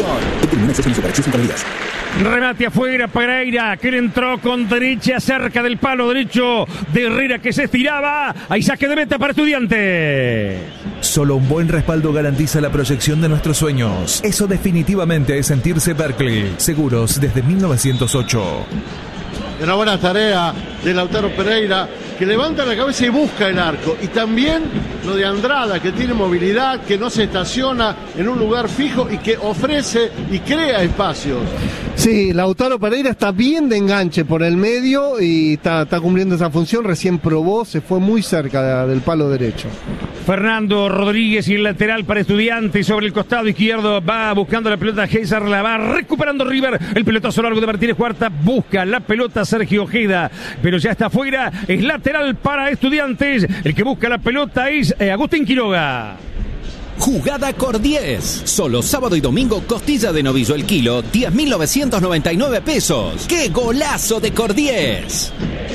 Remate afuera, Pereira, que le entró con derecha cerca del palo derecho de Herrera que se estiraba. Ahí saque de meta para Estudiantes. Solo un buen respaldo garantiza la proyección de nuestros sueños. Eso definitivamente es sentirse Berkeley. Seguros desde mil novecientos ocho. Una buena tarea de Lautaro Pereira, que levanta la cabeza y busca el arco. Y también lo de Andrada, que tiene movilidad, que no se estaciona en un lugar fijo y que ofrece y crea espacios. Sí, Lautaro Pereira está bien de enganche por el medio y está, está cumpliendo esa función. Recién probó, se fue muy cerca de, del palo derecho. Fernando Rodríguez y el lateral para Estudiantes sobre el costado izquierdo, va buscando la pelota, Heiser la va recuperando River, el pelotazo largo de Martínez Cuarta, busca la pelota Sergio Ojeda, pero ya está afuera, es lateral para Estudiantes, el que busca la pelota es eh, Agustín Quiroga. Jugada Cor diez. Solo sábado y domingo costilla de novillo el kilo, diez mil novecientos noventa y nueve pesos. ¡Qué golazo de Cor diez!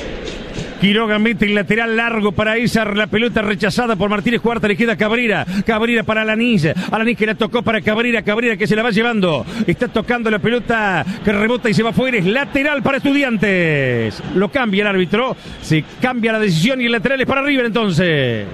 Quiroga mete el lateral largo para Izar, la pelota rechazada por Martínez Cuarta, le queda Cabrera, Cabrera para Alanís, Alanís que la tocó para Cabrera, Cabrera que se la va llevando, está tocando la pelota que rebota y se va afuera, es lateral para Estudiantes, lo cambia el árbitro, se cambia la decisión y el lateral es para River entonces.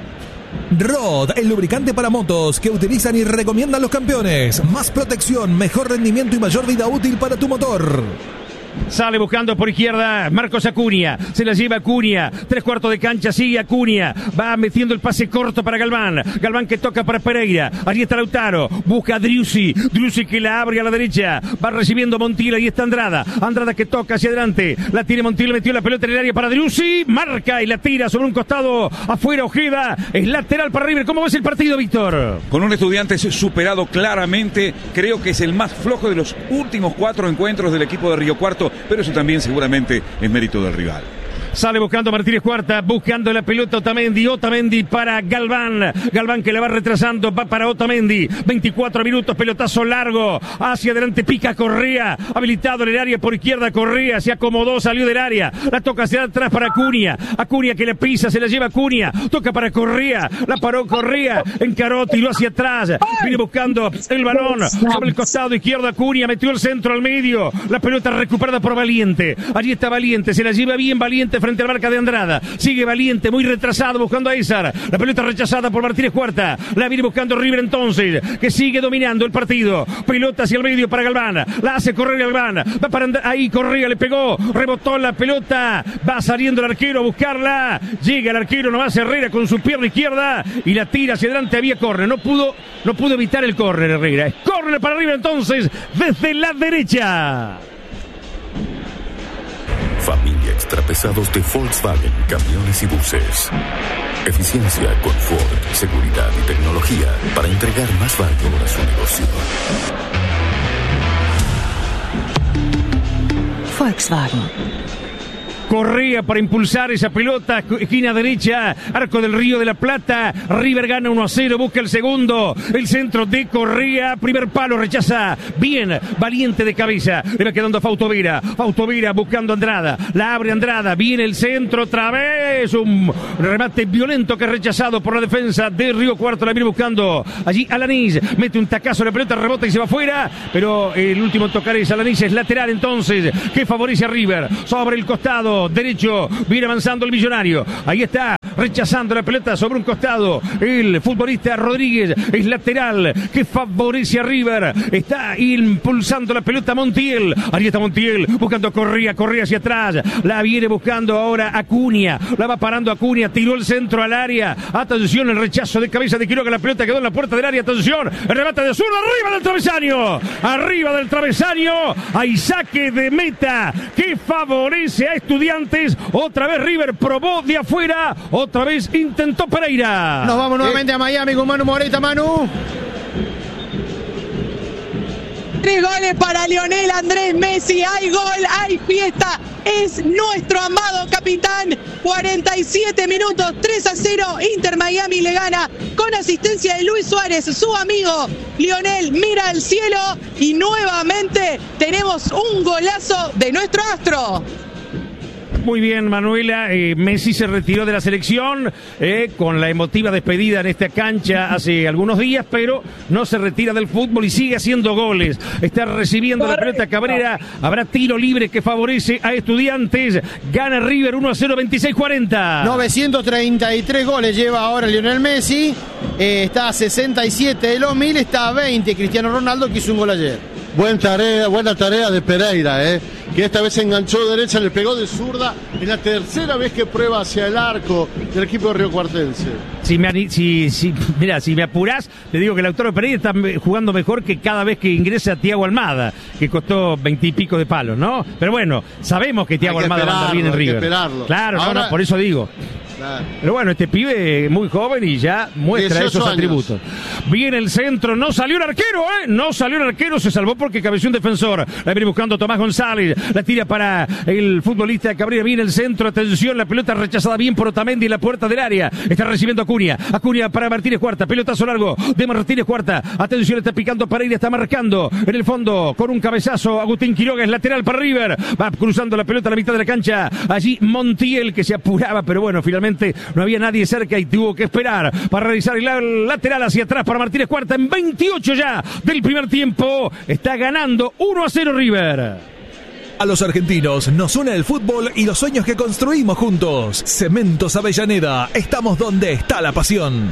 Rod, el lubricante para motos que utilizan y recomiendan los campeones, más protección, mejor rendimiento y mayor vida útil para tu motor. Sale buscando por izquierda Marcos Acuña, se la lleva Acuña, tres cuartos de cancha, sigue Acuña, va metiendo el pase corto para Galván, Galván que toca para Pereira, allí está Lautaro, busca a Driussi, Driussi que la abre a la derecha, va recibiendo Montiel, ahí está Andrada, Andrada que toca hacia adelante, la tiene Montiel, metió la pelota en el área para Driussi, marca y la tira sobre un costado, afuera Ojeda, es lateral para River. ¿Cómo ves el partido, Víctor? Con un Estudiantes superado claramente, creo que es el más flojo de los últimos cuatro encuentros del equipo de Río Cuarto, pero eso también seguramente es mérito del rival. Sale buscando Martínez Cuarta, buscando la pelota Otamendi, Otamendi para Galván, Galván que la va retrasando, va para Otamendi, veinticuatro minutos, pelotazo largo, hacia adelante pica Correa, habilitado en el área por izquierda Correa, se acomodó, salió del área, la toca hacia atrás para Acuña, Acuña que la pisa, se la lleva Acuña, toca para Correa, la paró Correa, encaró, tiró hacia atrás, viene buscando el balón, sobre el costado izquierdo Acuña, metió el centro al medio, la pelota recuperada por Valiente, allí está Valiente, se la lleva bien Valiente frente frente a la marca de Andrada. Sigue Valiente, muy retrasado, buscando a Izar. La pelota rechazada por Martínez Cuarta. La viene buscando River entonces, que sigue dominando el partido. Pelota hacia el medio para Galván. La hace correr Galván. Va para andar. Ahí Correa le pegó. Rebotó la pelota. Va saliendo el arquero a buscarla. Llega el arquero nomás Herrera con su pierna izquierda y la tira hacia adelante. Había córner. No pudo, no pudo evitar el córner Herrera. Es córner para River entonces desde la derecha. Familia Extrapesados de Volkswagen Camiones y Buses. Eficiencia, confort, seguridad y tecnología para entregar más valor a su negocio. Volkswagen. Correa para impulsar esa pelota, esquina derecha, Arco del Río de la Plata. River gana uno a cero, busca el segundo. El centro de Correa, primer palo, rechaza. Bien, Valiente de cabeza. Le va quedando a Fausto Vera. Fausto Vera buscando a Andrada. La abre Andrada. Viene el centro otra vez. Un remate violento que es rechazado por la defensa de Río Cuarto. La viene buscando allí Alanís. Mete un tacazo, la pelota rebota y se va afuera. Pero el último en tocar es Alanís. Es lateral entonces, que favorece a River. Sobre el costado derecho, viene avanzando el Millonario. Ahí está, rechazando la pelota sobre un costado. El futbolista Rodríguez es lateral, que favorece a River. Está impulsando la pelota Montiel. Ahí está Montiel, buscando Correa, Correa hacia atrás. La viene buscando ahora Acuña. La va parando Acuña, tiró el centro al área. Atención, el rechazo de cabeza de Quiroga. La pelota quedó en la puerta del área. Atención, el remate de zurda, arriba del travesaño. Arriba del travesaño. Hay saque de meta que favorece a Estudiantes. Otra vez River probó de afuera. Otra vez intentó Pereira. Nos vamos nuevamente eh. a Miami con Manu Moreta. Manu. Tres goles para Lionel Andrés Messi. Hay gol, hay fiesta. Es nuestro amado capitán. cuarenta y siete minutos, tres a cero. Inter Miami le gana con asistencia de Luis Suárez, su amigo. Lionel mira al cielo y nuevamente tenemos un golazo de nuestro astro. Muy bien, Manuela. Eh, Messi se retiró de la selección eh, con la emotiva despedida en esta cancha hace algunos días, pero no se retira del fútbol y sigue haciendo goles. Está recibiendo Correcto. La pelota Cabrera. Habrá tiro libre que favorece a Estudiantes. Gana River uno a cero, veintiséis cuarenta. novecientos treinta y tres goles lleva ahora Lionel Messi. Eh, está a sesenta y siete de los mil, está a veinte. Cristiano Ronaldo, que hizo un gol ayer. Buena tarea, buena tarea de Pereira, eh, que esta vez enganchó derecha, le pegó de zurda. Es la tercera vez que prueba hacia el arco del equipo de Río Cuartense. Si me, si, si, mira, si me apurás, te digo que Lautaro Pereira está jugando mejor que cada vez que ingresa Thiago Almada, que costó veintipico de palos, ¿no? Pero bueno, sabemos que Thiago Almada va a andar bien en River. Hay que esperarlo. Claro, Ahora, no, no, por eso digo. Claro. Pero bueno, este pibe es muy joven y ya muestra esos años. Atributos. Viene el centro, no salió el arquero, ¿eh? No salió el arquero, se salvó porque cabeció un defensor. La viene buscando Tomás González, la tira para el futbolista Cabrera. Viene el centro, atención, la pelota rechazada bien por Otamendi en la puerta del área. Está recibiendo Acuña. Acuña para Martínez Cuarta, pelotazo largo de Martínez Cuarta. Atención, está picando Pereira, está marcando en el fondo con un cabezazo. Agustín Quiroga es lateral para River. Va cruzando la pelota a la mitad de la cancha. Allí Montiel, que se apuraba, pero bueno, finalmente no había nadie cerca y tuvo que esperar para realizar el lateral hacia atrás para Martínez Cuarta en veintiocho ya del primer tiempo. Está ganando uno a cero River. A los argentinos nos une el fútbol y los sueños que construimos juntos. Cementos Avellaneda, estamos donde está la pasión.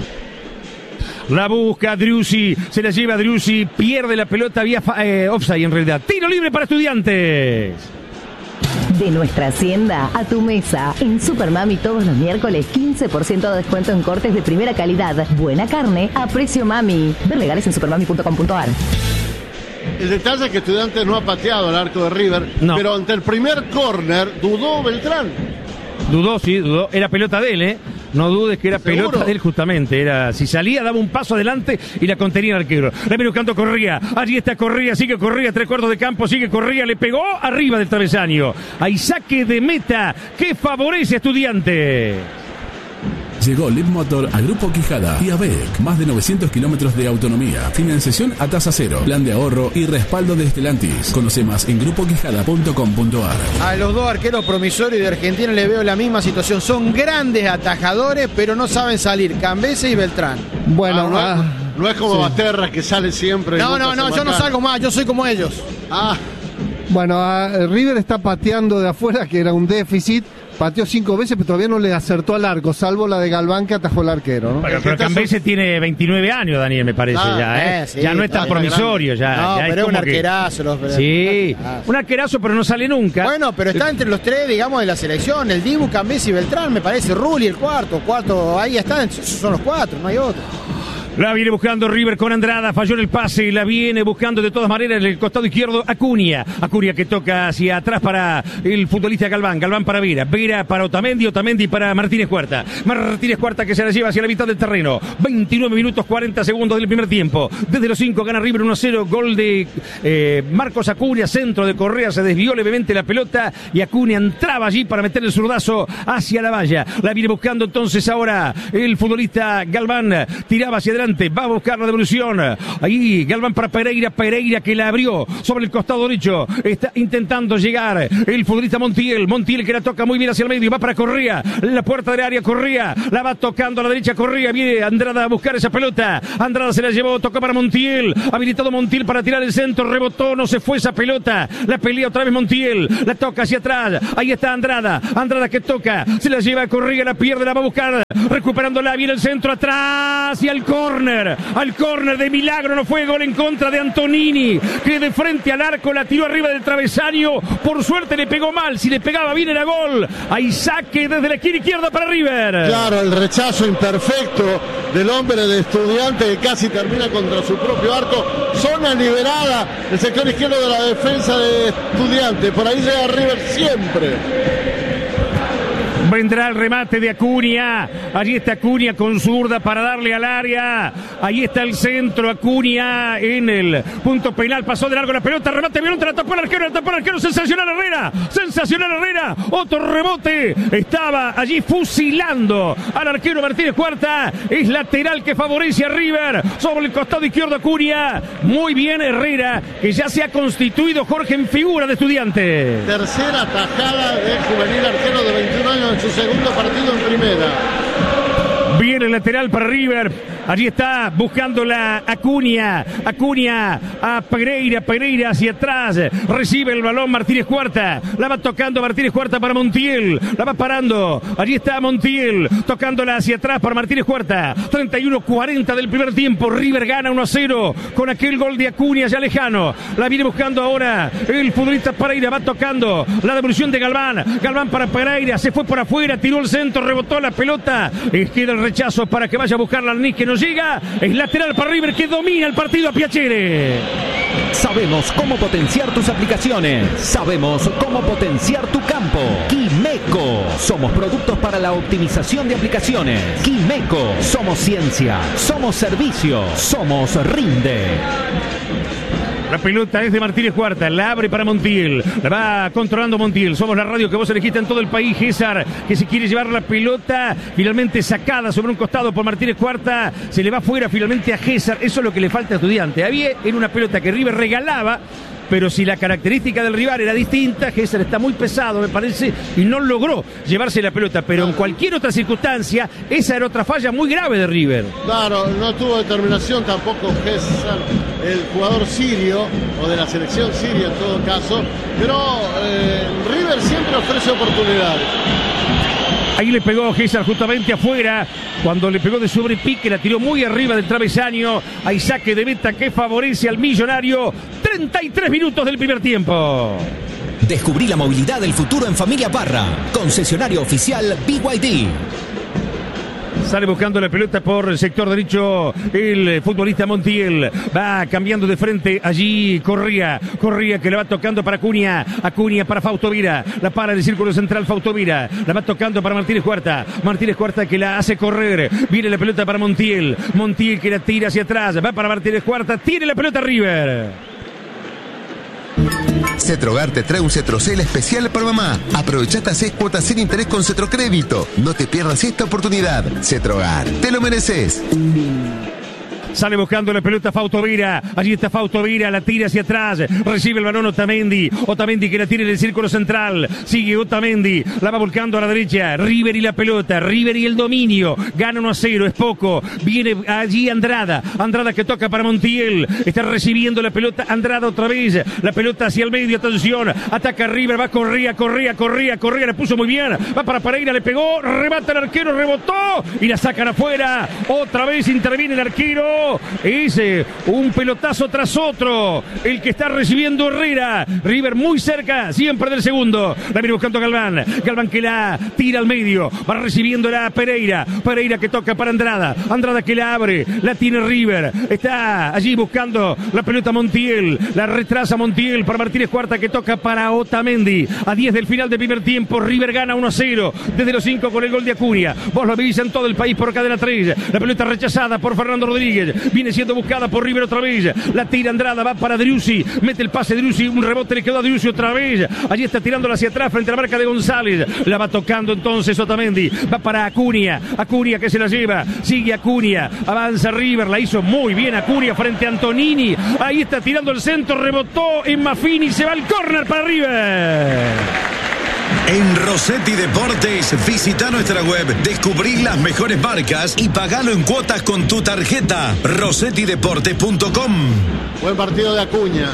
La busca Driussi, se la lleva Driussi, pierde la pelota, vía eh, offside en realidad. Tiro libre para Estudiantes. De nuestra hacienda a tu mesa. En Supermami todos los miércoles quince por ciento de descuento en cortes de primera calidad. Buena carne a precio mami. Ver legales en supermami punto com punto a r. El detalle es que Estudiantes no ha pateado el arco de River, no. Pero ante el primer córner dudó Beltrán. Dudó, sí, dudó. Era pelota de él, ¿eh? No dudes que era ¿Seguro? Pelota de él justamente. Era, si salía, daba un paso adelante y la contenía el arquero. La viene buscando Correa. Allí está Correa, sigue Correa, tres cuartos de campo, sigue Correa, le pegó arriba del travesaño. Hay saque de meta que favorece a Estudiantes. Llegó Lead Motor a Grupo Quijada y a B E C. Más de novecientos kilómetros de autonomía. Financiación a tasa cero. Plan de ahorro y respaldo de Stellantis. Conoce más en grupo quijada punto com punto a r. A los dos arqueros promisorios de Argentina le veo la misma situación. Son grandes atajadores, pero no saben salir. Cambese y Beltrán. Bueno, ah, no, ah, es, no es como sí. Basterra que sale siempre. No, no, no, yo no salgo más. Yo soy como ellos. Ah. Bueno, uh, River está pateando de afuera, que era un déficit. pateó cinco veces, pero todavía no le acertó al arco, salvo la de Galván que atajó el arquero, ¿no? Bueno, pero Cambeses tiene veintinueve años, Daniel, me parece, ah, ya, ¿eh? Eh, sí, ya no es tan promisorio, ya. No, ya pero es un arquerazo. Que... Los... Sí, un arquerazo. un arquerazo, pero no sale nunca. Bueno, pero está entre los tres, digamos, de la selección, el Dibu, Cambeses y Beltrán, me parece, Rulli el cuarto, cuarto, ahí están, esos son los cuatro, no hay otro. La viene buscando River con Andrada, falló en el pase y la viene buscando de todas maneras en el costado izquierdo Acuña. Acuña que toca hacia atrás para el futbolista Galván, Galván para Vera, Vera para Otamendi, Otamendi para Martínez Cuarta. Martínez Cuarta que se la lleva hacia la mitad del terreno. veintinueve minutos cuarenta segundos del primer tiempo. Desde los cinco gana River uno a cero, gol de eh, Marcos Acuña, centro de Correa, se desvió levemente la pelota y Acuña entraba allí para meter el zurdazo hacia la valla. La viene buscando entonces ahora el futbolista Galván, tiraba hacia adelante. Va a buscar la devolución. Ahí Galván para Pereira. Pereira que la abrió sobre el costado derecho. Está intentando llegar el futbolista Montiel. Montiel que la toca muy bien hacia el medio. Va para Correa. La puerta del área. Correa. La va tocando a la derecha. Correa. Viene Andrada a buscar esa pelota. Andrada se la llevó. Tocó para Montiel. Habilitado Montiel para tirar el centro. Rebotó. No se fue esa pelota. La pelea otra vez Montiel. La toca hacia atrás. Ahí está Andrada. Andrada que toca. Se la lleva a Correa. La pierde. La va a buscar. Recuperándola. Viene el centro atrás. Y al córner. Al córner de milagro, no fue gol en contra de Antonini, que de frente al arco la tiró arriba del travesaño. Por suerte le pegó mal, si le pegaba bien era gol. Hay saque desde la esquina izquierda para River. Claro, el rechazo imperfecto del hombre de Estudiante que casi termina contra su propio arco. Zona liberada, el sector izquierdo de la defensa de Estudiante. Por ahí llega River siempre. Vendrá el remate de Acuña. Allí está Acuña con zurda para darle al área. Ahí está el centro. Acuña en el punto penal. Pasó de largo la pelota. Remate violento. La tapó el arquero. La tapó el arquero. Sensacional Herrera. Sensacional Herrera. Otro rebote. Estaba allí fusilando al arquero Martínez Cuarta. Es lateral que favorece a River. Sobre el costado izquierdo Acuña. Muy bien Herrera, que ya se ha constituido Jorge en figura de Estudiante. Tercera tajada del juvenil arquero de veintiún años. En su segundo partido en primera. Viene el lateral para River. Allí está buscando la Acuña. Acuña a Pereira. Pereira hacia atrás. Recibe el balón Martínez Cuarta. La va tocando Martínez Cuarta para Montiel. La va parando. Allí está Montiel. Tocándola hacia atrás para Martínez Cuarta. treinta y uno cuarenta del primer tiempo. River gana uno a cero con aquel gol de Acuña ya lejano. La viene buscando ahora el futbolista Pereira. Va tocando la devolución de Galván. Galván para Pereira. Se fue por afuera. Tiró el centro. Rebotó la pelota. Y queda el rechazo para que vaya a buscar la Arniz que no llega. Es lateral para River que domina el partido a Piacere. Sabemos cómo potenciar tus aplicaciones. Sabemos cómo potenciar tu campo. Quimeco. Somos productos para la optimización de aplicaciones. Quimeco. Somos ciencia. Somos servicio. Somos Rinde. La pelota es de Martínez Cuarta, la abre para Montiel, la va controlando Montiel. Somos la radio que vos elegiste en todo el país. César, que se quiere llevar la pelota, finalmente sacada sobre un costado por Martínez Cuarta, se le va fuera finalmente a César. Eso es lo que le falta a Estudiante. Había en una pelota que River regalaba, pero si la característica del rival era distinta, César está muy pesado, me parece, y no logró llevarse la pelota. Pero en cualquier otra circunstancia, esa era otra falla muy grave de River. Claro, no tuvo determinación tampoco César, el jugador sirio, o de la selección siria en todo caso, pero eh, River siempre ofrece oportunidades. Ahí le pegó César justamente afuera, cuando le pegó de sobrepique, la tiró muy arriba del travesaño. Hay saque de meta que favorece al Millonario. treinta y tres minutos del primer tiempo. Descubrí la movilidad del futuro en Familia Parra. Concesionario oficial B Y D. Sale buscando la pelota por el sector derecho el futbolista Montiel. Va cambiando de frente allí Correa. Correa que la va tocando para Acuña. Acuña para Fausto Vera. La para en el círculo central Fausto Vera. La va tocando para Martínez Cuarta. Martínez Cuarta que la hace correr. Viene la pelota para Montiel. Montiel que la tira hacia atrás. Va para Martínez Cuarta. Tiene la pelota River. Cetrogar te trae un Cetrocel especial para mamá. Aprovechate a seis cuotas sin interés con Cetrocrédito. No te pierdas esta oportunidad. Cetrogar, te lo mereces. Sale buscando la pelota Fausto Vera. Allí está Fausto Vera, la tira hacia atrás. Recibe el balón Otamendi. Otamendi que la tira en el círculo central. Sigue Otamendi. La va volcando a la derecha. River y la pelota. River y el dominio. Gana uno a cero, es poco. Viene allí Andrada. Andrada que toca para Montiel. Está recibiendo la pelota Andrada otra vez. La pelota hacia el medio. Atención. Ataca River. Va Correa, Correa, Correa, Correa. Le puso muy bien. Va para Pereira. Le pegó. Remata el arquero. Rebotó. Y la sacan afuera. Otra vez interviene el arquero. Es eh, un pelotazo tras otro. El que está recibiendo Herrera. River muy cerca. Siempre del segundo. La viene buscando Galván. Galván que la tira al medio. Va recibiendo la Pereira. Pereira que toca para Andrada. Andrada que la abre. La tiene River. Está allí buscando la pelota Montiel. La retrasa Montiel para Martínez Cuarta que toca para Otamendi. A diez del final del primer tiempo. River gana uno a cero. Desde los cinco con el gol de Acuña. Vos lo veis en todo el país por cadena tres. La pelota rechazada por Fernando Rodríguez. Viene siendo buscada por River otra vez. La tira Andrada. Va para Driussi. Mete el pase Driussi. Un rebote le quedó a Driussi otra vez. Allí está tirándola hacia atrás frente a la marca de González. La va tocando entonces Otamendi. Va para Acuña. Acuña que se la lleva. Sigue Acuña. Avanza River. La hizo muy bien Acuña frente a Antonini. Ahí está tirando el centro. Rebotó en Maffini. Se va al córner para River. En Rossetti Deportes, visita nuestra web, descubrí las mejores marcas y pagalo en cuotas con tu tarjeta. rossetti deportes punto com. Buen partido de Acuña.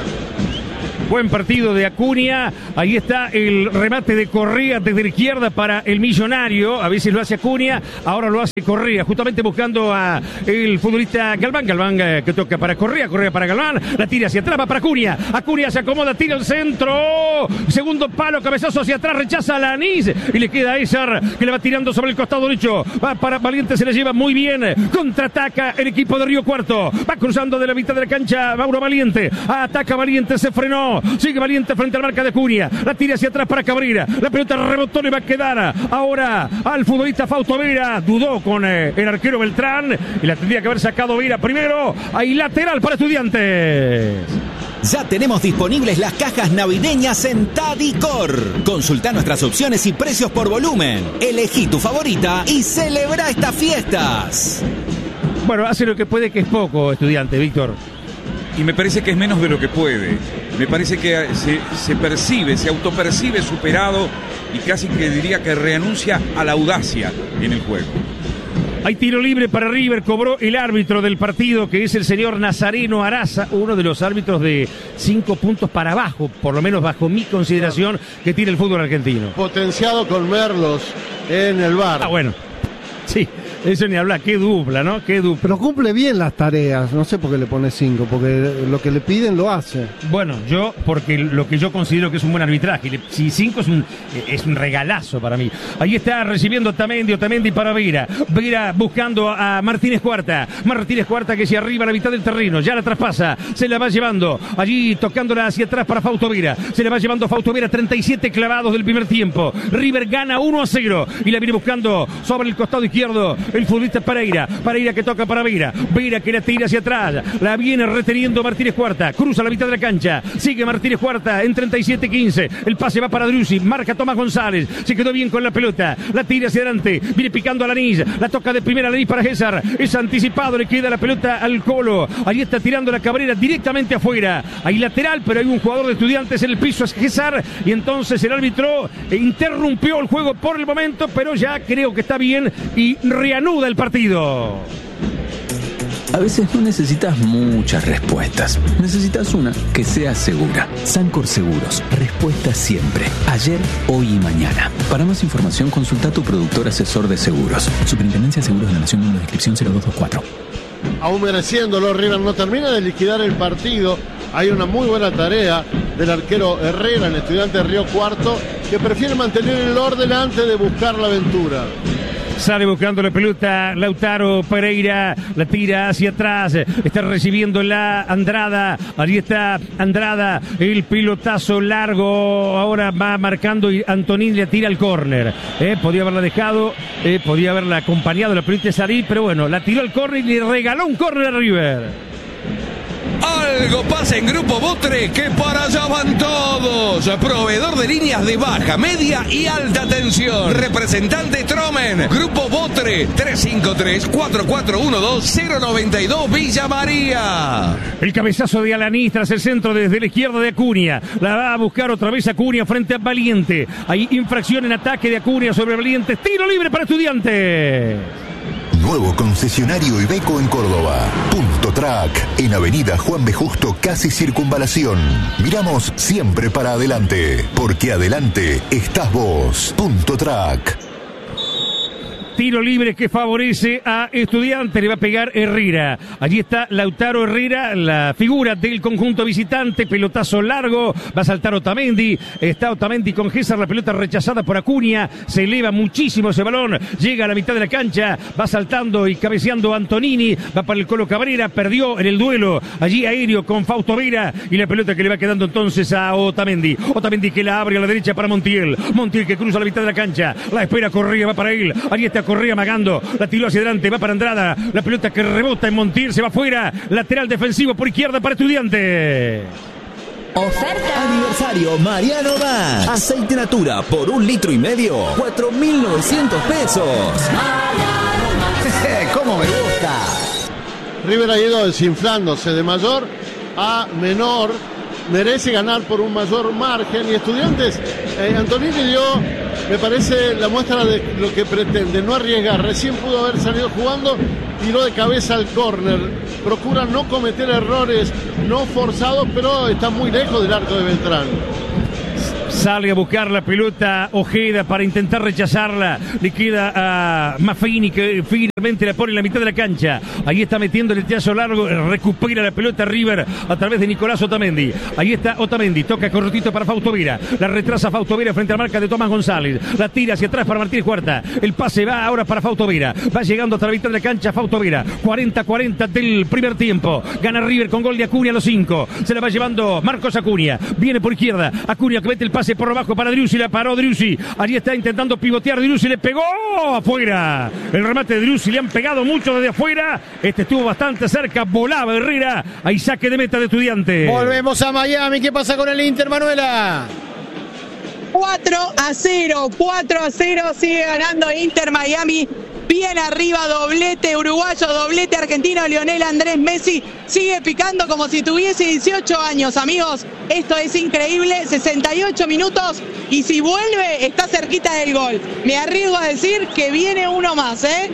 Buen partido de Acuña. Ahí está el remate de Correa desde la izquierda para el Millonario. A veces lo hace Acuña, ahora lo hace Correa. Justamente buscando a el futbolista Galván. Galván eh, que toca para Correa. Correa para Galván. La tira hacia atrás, va para Acuña. Acuña se acomoda, tira el centro. Segundo palo, cabezazo hacia atrás, rechaza a Lanís. Y le queda a Esar que le va tirando sobre el costado derecho. Va para Valiente, se le lleva muy bien. Contraataca el equipo de Río Cuarto. Va cruzando de la mitad de la cancha Mauro Valiente. Ataca Valiente, se frenó. Sigue Valiente frente a la marca de Acuña. La tira hacia atrás para Cabrera. La pelota rebotó, le va a quedar ahora al futbolista Fausto Vera. Dudó con eh, el arquero Beltrán. Y la tendría que haber sacado Vera primero. Ahí lateral para Estudiantes. Ya tenemos disponibles las cajas navideñas en Tadicor. Consulta nuestras opciones y precios por volumen. Elegí tu favorita y celebra estas fiestas. Bueno, hace lo que puede, que es poco, Estudiantes, Víctor. Y me parece que es menos de lo que puede. Me parece que se, se percibe, se autopercibe superado y casi que diría que renuncia a la audacia en el juego. Hay tiro libre para River, cobró el árbitro del partido, que es el señor Nazareno Araza, uno de los árbitros de cinco puntos para abajo, por lo menos bajo mi consideración, que tiene el fútbol argentino. Potenciado con Merlos en el V A R. Ah, bueno, sí. Eso ni habla, qué dupla, ¿no? Qué dupla. Pero cumple bien las tareas, no sé por qué le pone cinco, porque lo que le piden lo hace. Bueno, yo, porque lo que yo considero que es un buen arbitraje, si cinco es un, es un regalazo para mí. Ahí está recibiendo Otamendi, Otamendi para Vera. Vera buscando a Martínez Cuarta. Martínez Cuarta que se arriba a la mitad del terreno, ya la traspasa, se la va llevando, allí tocándola hacia atrás para Fausto Vera. Se la va llevando Fausto Vera, treinta y siete clavados del primer tiempo. River gana uno a cero y la viene buscando sobre el costado izquierdo el futbolista Pereira. Pereira que toca para Vera. Vera que la tira hacia atrás. La viene reteniendo Martínez Cuarta. Cruza la mitad de la cancha. Sigue Martínez Cuarta en treinta y siete quince. El pase va para Driussi. Marca Tomás González. Se quedó bien con la pelota. La tira hacia adelante. Viene picando a Lanís. La toca de primera Lanís para César. Es anticipado. Le queda la pelota al Colo. Ahí está tirando la Cabrera directamente afuera. Hay lateral, pero hay un jugador de Estudiantes en el piso. Es César. Y entonces el árbitro interrumpió el juego por el momento, pero ya creo que está bien y reanuda el partido. A veces no necesitas muchas respuestas. Necesitas una que sea segura. Sancor Seguros. Respuesta siempre. Ayer, hoy y mañana. Para más información, consulta a tu productor asesor de seguros. Superintendencia de Seguros de la Nación, número de inscripción cero dos dos cuatro. Aún mereciéndolo, River no termina de liquidar el partido. Hay una muy buena tarea del arquero Herrera en Estudiantes de Río Cuarto, que prefiere mantener el orden antes de buscar la aventura. Sale buscando la pelota Lautaro Pereira, la tira hacia atrás, está recibiendo la Andrada, allí está Andrada, el pilotazo largo, ahora va marcando y Antonini le tira al córner, eh, podía haberla dejado, eh, podía haberla acompañado la pelota de salir, pero bueno, la tiró al córner y le regaló un córner a River. Algo pasa en Grupo Botre, que para allá van todos. Proveedor de líneas de baja, media y alta tensión. Representante Tromen. Grupo Botre, tres cinco tres, cuatro cuatro uno dos, cero nueve dos, Villa María. El cabezazo de Alanis tras el centro desde la izquierda de Acuña. La va a buscar otra vez Acuña frente a Valiente. Hay infracción en ataque de Acuña sobre Valiente. Tiro libre para Estudiantes. Nuevo concesionario Iveco en Córdoba. Punto Track, en Avenida Juan B. Justo, casi Circunvalación. Miramos siempre para adelante, porque adelante estás vos. Punto Track. Tiro libre que favorece a Estudiantes, le va a pegar Herrera. Allí está Lautaro Herrera, la figura del conjunto visitante, pelotazo largo, va a saltar Otamendi, está Otamendi con Gésar, la pelota rechazada por Acuña, se eleva muchísimo ese balón, llega a la mitad de la cancha, va saltando y cabeceando Antonini, va para el Colo Cabrera, perdió en el duelo, allí aéreo con Fausto Vera, y la pelota que le va quedando entonces a Otamendi, Otamendi que la abre a la derecha para Montiel, Montiel que cruza la mitad de la cancha, la espera Correa, va para él, allí está Correa amagando, la tiró hacia adelante, va para Andrada, la pelota que rebota en Montiel, se va afuera, lateral defensivo por izquierda para Estudiantes. Oferta. Aniversario Mariano Gas. Aceite Natura por un litro y medio, cuatro mil novecientos pesos. ¿Cómo me gusta? River ha ido desinflándose de mayor a menor, merece ganar por un mayor margen y Estudiantes, eh, Antonini dio, me parece, la muestra de lo que pretende, no arriesgar, recién pudo haber salido jugando, tiró de cabeza al córner, procura no cometer errores no forzados, pero está muy lejos del arco de Beltrán. Sale a buscar la pelota Ojeda para intentar rechazarla. Le queda a Maffini que finalmente la pone en la mitad de la cancha. Ahí está metiendo el teazo largo. Recupera la pelota River a través de Nicolás Otamendi. Ahí está Otamendi. Toca cortito para Fausto Vera. La retrasa Fausto Vera frente a la marca de Tomás González. La tira hacia atrás para Martínez Cuarta. El pase va ahora para Fausto Vera. Va llegando hasta la mitad de la cancha Fausto Vera. cuarenta cuarenta del primer tiempo. Gana River con gol de Acuña a los cinco. Se la va llevando Marcos Acuña. Viene por izquierda. Acuña que mete el pase por abajo para Driussi, la paró Driussi, allí está intentando pivotear Driussi, le pegó afuera, el remate de Driussi, le han pegado mucho desde afuera, este estuvo bastante cerca, volaba Herrera, ahí saque de meta de Estudiantes. Volvemos a Miami, ¿qué pasa con el Inter, Manuela? cuatro a cero, cuatro a cero, sigue ganando Inter Miami. Bien arriba, doblete uruguayo, doblete argentino, Lionel Andrés Messi sigue picando como si tuviese dieciocho años, amigos. Esto es increíble, sesenta y ocho minutos y si vuelve está cerquita del gol. Me arriesgo a decir que viene uno más, ¿eh?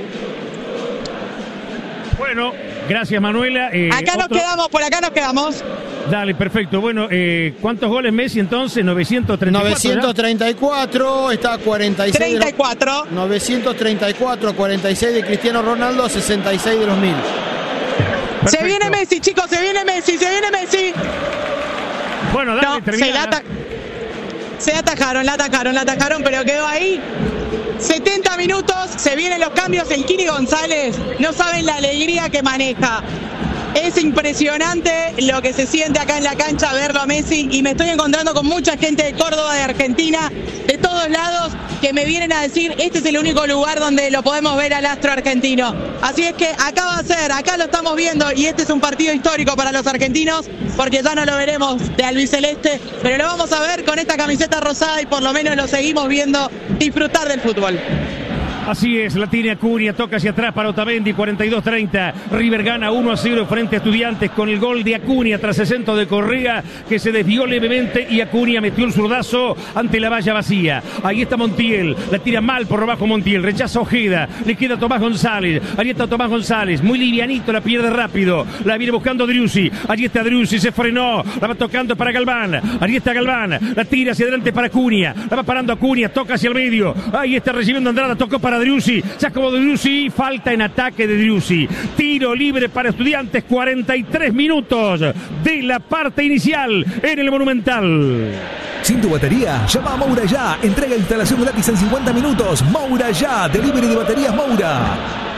Bueno, gracias Manuela. Eh, acá otro... nos quedamos, por acá nos quedamos. Dale, perfecto. Bueno, eh, ¿cuántos goles Messi entonces? novecientos treinta y cuatro. novecientos treinta y cuatro, está a cuarenta y seis. treinta y cuatro. De los, novecientos treinta y cuatro, cuarenta y seis de Cristiano Ronaldo, sesenta y seis de los mil. Perfecto. Se viene Messi, chicos, se viene Messi, se viene Messi. Bueno, dale, no, termina. Se, la ata- se atajaron, la atajaron, la atajaron, pero quedó ahí. setenta minutos, se vienen los cambios. El Kini González, no saben la alegría que maneja. Es impresionante lo que se siente acá en la cancha verlo a Messi y me estoy encontrando con mucha gente de Córdoba, de Argentina, de todos lados que me vienen a decir este es el único lugar donde lo podemos ver al astro argentino. Así es que acá va a ser, acá lo estamos viendo y este es un partido histórico para los argentinos porque ya no lo veremos de albiceleste, pero lo vamos a ver con esta camiseta rosada y por lo menos lo seguimos viendo disfrutar del fútbol. Así es, la tiene Acuña, toca hacia atrás para Otamendi, cuarenta y dos treinta. River gana uno a cero frente a Estudiantes con el gol de Acuña tras el centro de Correa que se desvió levemente y Acuña metió el zurdazo ante la valla vacía. Ahí está Montiel, la tira mal por abajo Montiel, rechaza Ojeda, le queda Tomás González, ahí está Tomás González, muy livianito, la pierde rápido, la viene buscando Driussi, allí está Driussi, se frenó, la va tocando para Galván, allí está Galván, la tira hacia adelante para Acuña, la va parando Acuña, toca hacia el medio, ahí está recibiendo Andrada, tocó para Driussi, se acabó de Driussi, falta en ataque de Driussi, tiro libre para Estudiantes, cuarenta y tres minutos de la parte inicial en el Monumental. Sin tu batería, llama a Moura ya, entrega e instalación gratis en cincuenta minutos. Moura ya, delivery de baterías Moura.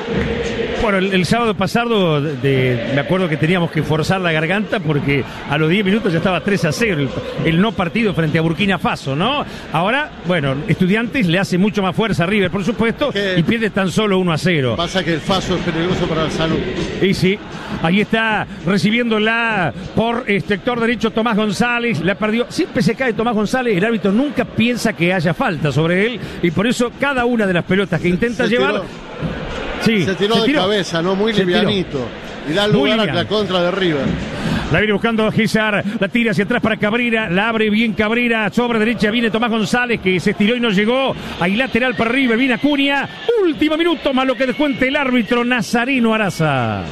Bueno, el, el sábado pasado de, de, me acuerdo que teníamos que forzar la garganta porque a los diez minutos ya estaba tres a cero el, el no partido frente a Burkina Faso, ¿no? Ahora, bueno, Estudiantes le hace mucho más fuerza a River, por supuesto, y pierde tan solo uno a cero. Pasa que el Faso es peligroso para la salud. Y sí, ahí está recibiéndola por el sector derecho Tomás González, la perdió, siempre se cae Tomás González, el árbitro nunca piensa que haya falta sobre él y por eso cada una de las pelotas que intenta se llevar... Tiró. Sí, se tiró se de tiró. cabeza, ¿no? Muy Se livianito. tiró. Y da lugar a la contra de River. La viene buscando Gizar, la tira hacia atrás para Cabrera, la abre bien Cabrera, sobre derecha viene Tomás González que se estiró y no llegó, ahí lateral para River, viene Acuña, último minuto más lo que descuente el árbitro Nazareno Araza.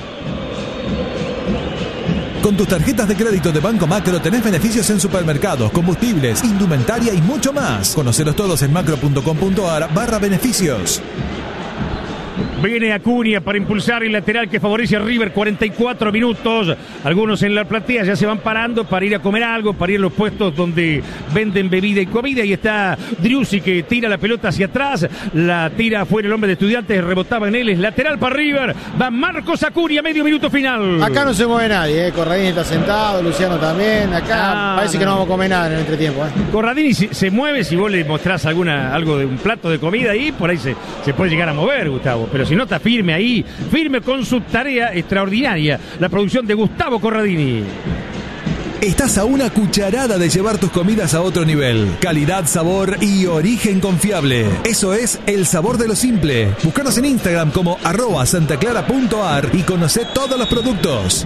Con tus tarjetas de crédito de Banco Macro tenés beneficios en supermercados, combustibles, indumentaria y mucho más. Conocelos todos en macro.com.ar barra beneficios. Viene Acuña para impulsar el lateral que favorece a River, cuarenta y cuatro minutos. Algunos en la platea ya se van parando para ir a comer algo, para ir a los puestos donde venden bebida y comida. Y está Driussi que tira la pelota hacia atrás, la tira afuera el hombre de Estudiantes, rebotaba en él, es lateral para River. Va Marcos Acuña, medio minuto final. Acá no se mueve nadie, ¿eh? Corradini está sentado, Luciano también. Acá Ah, parece no. que no vamos a comer nada en el entretiempo. ¿eh? Corradini se, se mueve si vos le mostrás alguna, algo de un plato de comida ahí, por ahí se, se puede llegar a mover, Gustavo. Pero si no está firme ahí, firme con su tarea extraordinaria, la producción de Gustavo Corradini. Estás a una cucharada de llevar tus comidas a otro nivel. Calidad, sabor y origen confiable. Eso es el sabor de lo simple. Búscanos en Instagram como arroba santaclara.ar y conocé todos los productos.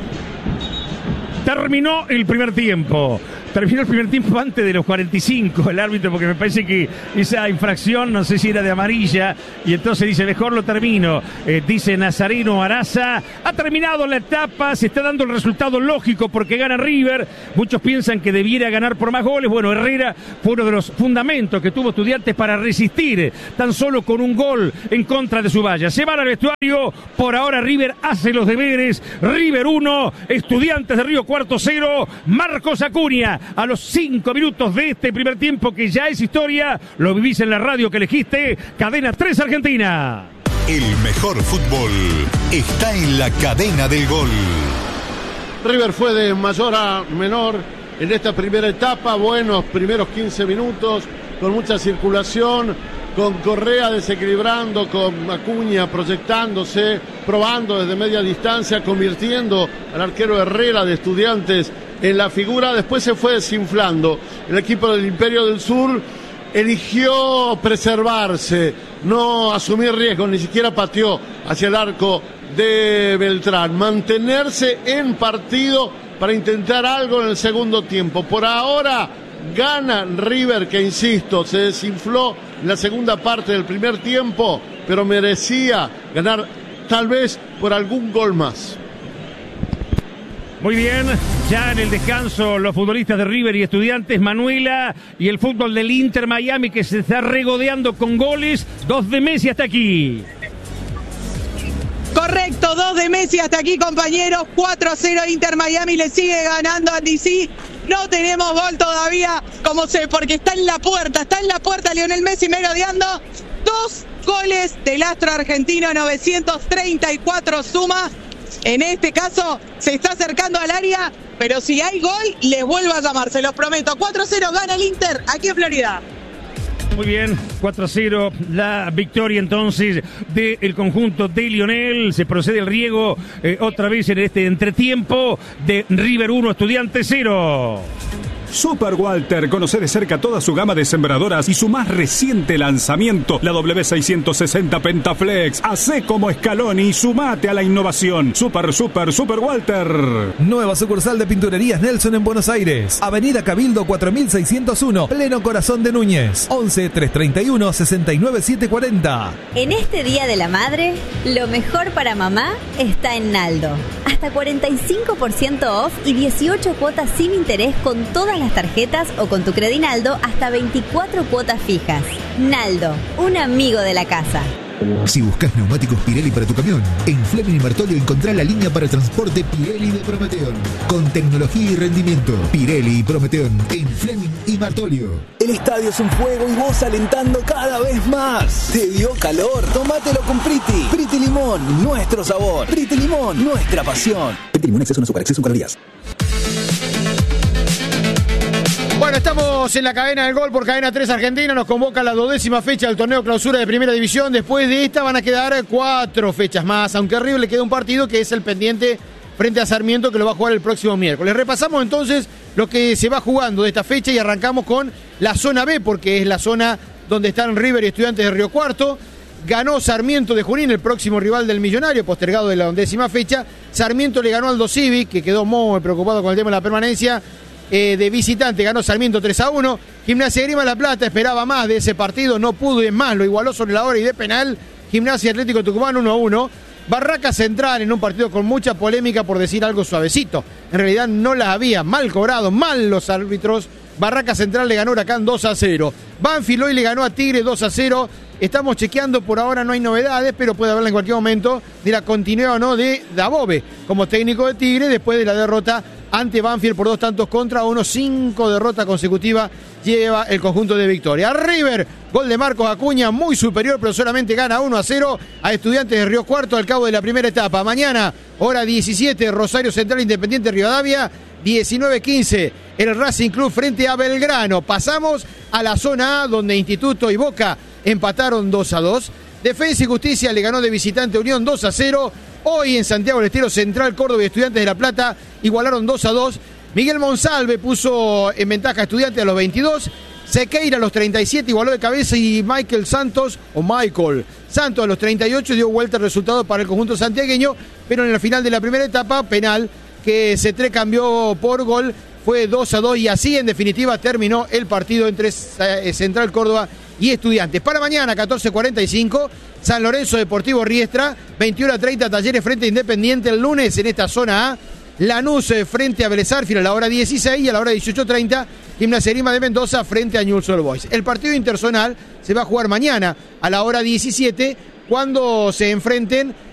Terminó el primer tiempo. Terminó el primer tiempo antes de los cuarenta y cinco el árbitro, porque me parece que esa infracción, no sé si era de amarilla, y entonces dice, mejor lo termino. Eh, dice Nazareno Araza, ha terminado la etapa, se está dando el resultado lógico porque gana River. Muchos piensan que debiera ganar por más goles. Bueno, Herrera fue uno de los fundamentos que tuvo Estudiantes para resistir tan solo con un gol en contra de su valla. Se van al vestuario, por ahora River hace los deberes. River uno, Estudiantes de Río Cuarto cero, Marcos Acuña. A los cinco minutos de este primer tiempo que ya es historia, lo vivís en la radio que elegiste, Cadena tres Argentina. El mejor fútbol está en la cadena del gol. River fue de mayor a menor en esta primera etapa, buenos primeros quince minutos, con mucha circulación, con Correa desequilibrando, con Acuña proyectándose, probando desde media distancia, convirtiendo al arquero Herrera de Estudiantes en la figura. Después se fue desinflando. El equipo del Imperio del Sur eligió preservarse, no asumir riesgos, ni siquiera pateó hacia el arco de Beltrán, mantenerse en partido para intentar algo en el segundo tiempo. Por ahora gana River, que insisto, se desinfló en la segunda parte del primer tiempo, pero merecía ganar tal vez por algún gol más. Muy bien, ya en el descanso los futbolistas de River y Estudiantes, Manuela, y el fútbol del Inter Miami que se está regodeando con goles, dos de Messi hasta aquí. Correcto, dos de Messi hasta aquí, compañeros. cuatro a cero Inter Miami, le sigue ganando a D C. No tenemos gol todavía, como sé, porque está en la puerta, está en la puerta Lionel Messi merodeando. Dos goles del astro argentino, novecientos treinta y cuatro suma. En este caso se está acercando al área, pero si hay gol, les vuelvo a llamar, se los prometo. cuatro a cero gana el Inter aquí en Florida. Muy bien, cuatro a cero la victoria entonces del conjunto de Lionel. Se procede el riego eh, otra vez en este entretiempo de River uno, Estudiantes cero. Super Walter, conoce de cerca toda su gama de sembradoras y su más reciente lanzamiento, la W seiscientos sesenta Pentaflex. Hacé como Scaloni y sumate a la innovación. Super, super, Super Walter. Nueva sucursal de Pinturerías Nelson en Buenos Aires. Avenida Cabildo cuatro mil seiscientos uno, pleno corazón de Núñez. once, trescientos treinta y uno, sesenta y nueve, setecientos cuarenta. En este Día de la Madre, lo mejor para mamá está en Naldo. Hasta cuarenta y cinco por ciento off y dieciocho cuotas sin interés con todas las tarjetas o con tu Credinaldo hasta veinticuatro cuotas fijas. Naldo, un amigo de la casa. Si buscas neumáticos Pirelli para tu camión, en Fleming y Martolio encontrá la línea para transporte Pirelli de Prometeon. Con tecnología y rendimiento, Pirelli y Prometeon en Fleming y Martolio. El estadio es un juego y vos alentando cada vez más. ¿Te dio calor? Tómatelo con Priti. Priti Limón. Limón, nuestro sabor. Brite Limón, nuestra pasión. Brite Limón, exceso en azúcar, exceso en calorías. Bueno, estamos en la cadena del gol por Cadena tres Argentina. Nos convoca la duodécima fecha del torneo clausura de Primera División. Después de esta van a quedar cuatro fechas más, aunque a River le queda un partido que es el pendiente frente a Sarmiento, que lo va a jugar el próximo miércoles. Repasamos entonces lo que se va jugando de esta fecha y arrancamos con la zona B, porque es la zona donde están River y Estudiantes de Río Cuarto. Ganó Sarmiento de Junín, el próximo rival del Millonario, postergado de la undécima fecha. Sarmiento le ganó al Aldo Civic, que quedó muy preocupado con el tema de la permanencia. Eh, de visitante ganó Sarmiento tres a uno. Gimnasia de Grima La Plata esperaba más de ese partido, no pudo y es más, lo igualó sobre la hora y de penal. Gimnasia Atlético Tucumán uno a uno. Barraca Central en un partido con mucha polémica, por decir algo suavecito. En realidad no la había, mal cobrado, mal los árbitros. Barraca Central le ganó Huracán dos a cero. Banfield hoy le ganó a Tigre dos a cero. Estamos chequeando, por ahora no hay novedades, pero puede haberla en cualquier momento de la continuidad o no de Dabove como técnico de Tigre después de la derrota ante Banfield por dos tantos contra uno. Cinco derrotas consecutivas lleva el conjunto de Victoria. River, gol de Marcos Acuña, muy superior, pero solamente gana uno a cero a Estudiantes de Río Cuarto al cabo de la primera etapa. Mañana, hora diecisiete, Rosario Central Independiente Rivadavia, diecinueve quince, el Racing Club frente a Belgrano. Pasamos a la zona A, donde Instituto y Boca empataron dos a dos. Defensa y Justicia le ganó de visitante Unión dos a cero. Hoy en Santiago del Estero, Central Córdoba y Estudiantes de La Plata igualaron dos a dos. Miguel Monsalve puso en ventaja a Estudiantes a los veintidós. Sequeira a los treinta y siete igualó de cabeza y Michael Santos, o Michael Santos a los treinta y ocho dio vuelta el resultado para el conjunto santiagueño, pero en el final de la primera etapa, penal que Cetré cambió por gol, fue dos a dos y así en definitiva terminó el partido entre Central Córdoba y Estudiantes. Para mañana, catorce cuarenta y cinco, San Lorenzo Deportivo Riestra, veintiuno treinta Talleres frente a Independiente. El lunes en esta zona A, Lanús frente a Vélez Sarsfield a la hora dieciséis y a la hora dieciocho treinta, Gimnasia Grima de Mendoza frente a Newell's Old Boys. El partido interzonal se va a jugar mañana a la hora diecisiete, cuando se enfrenten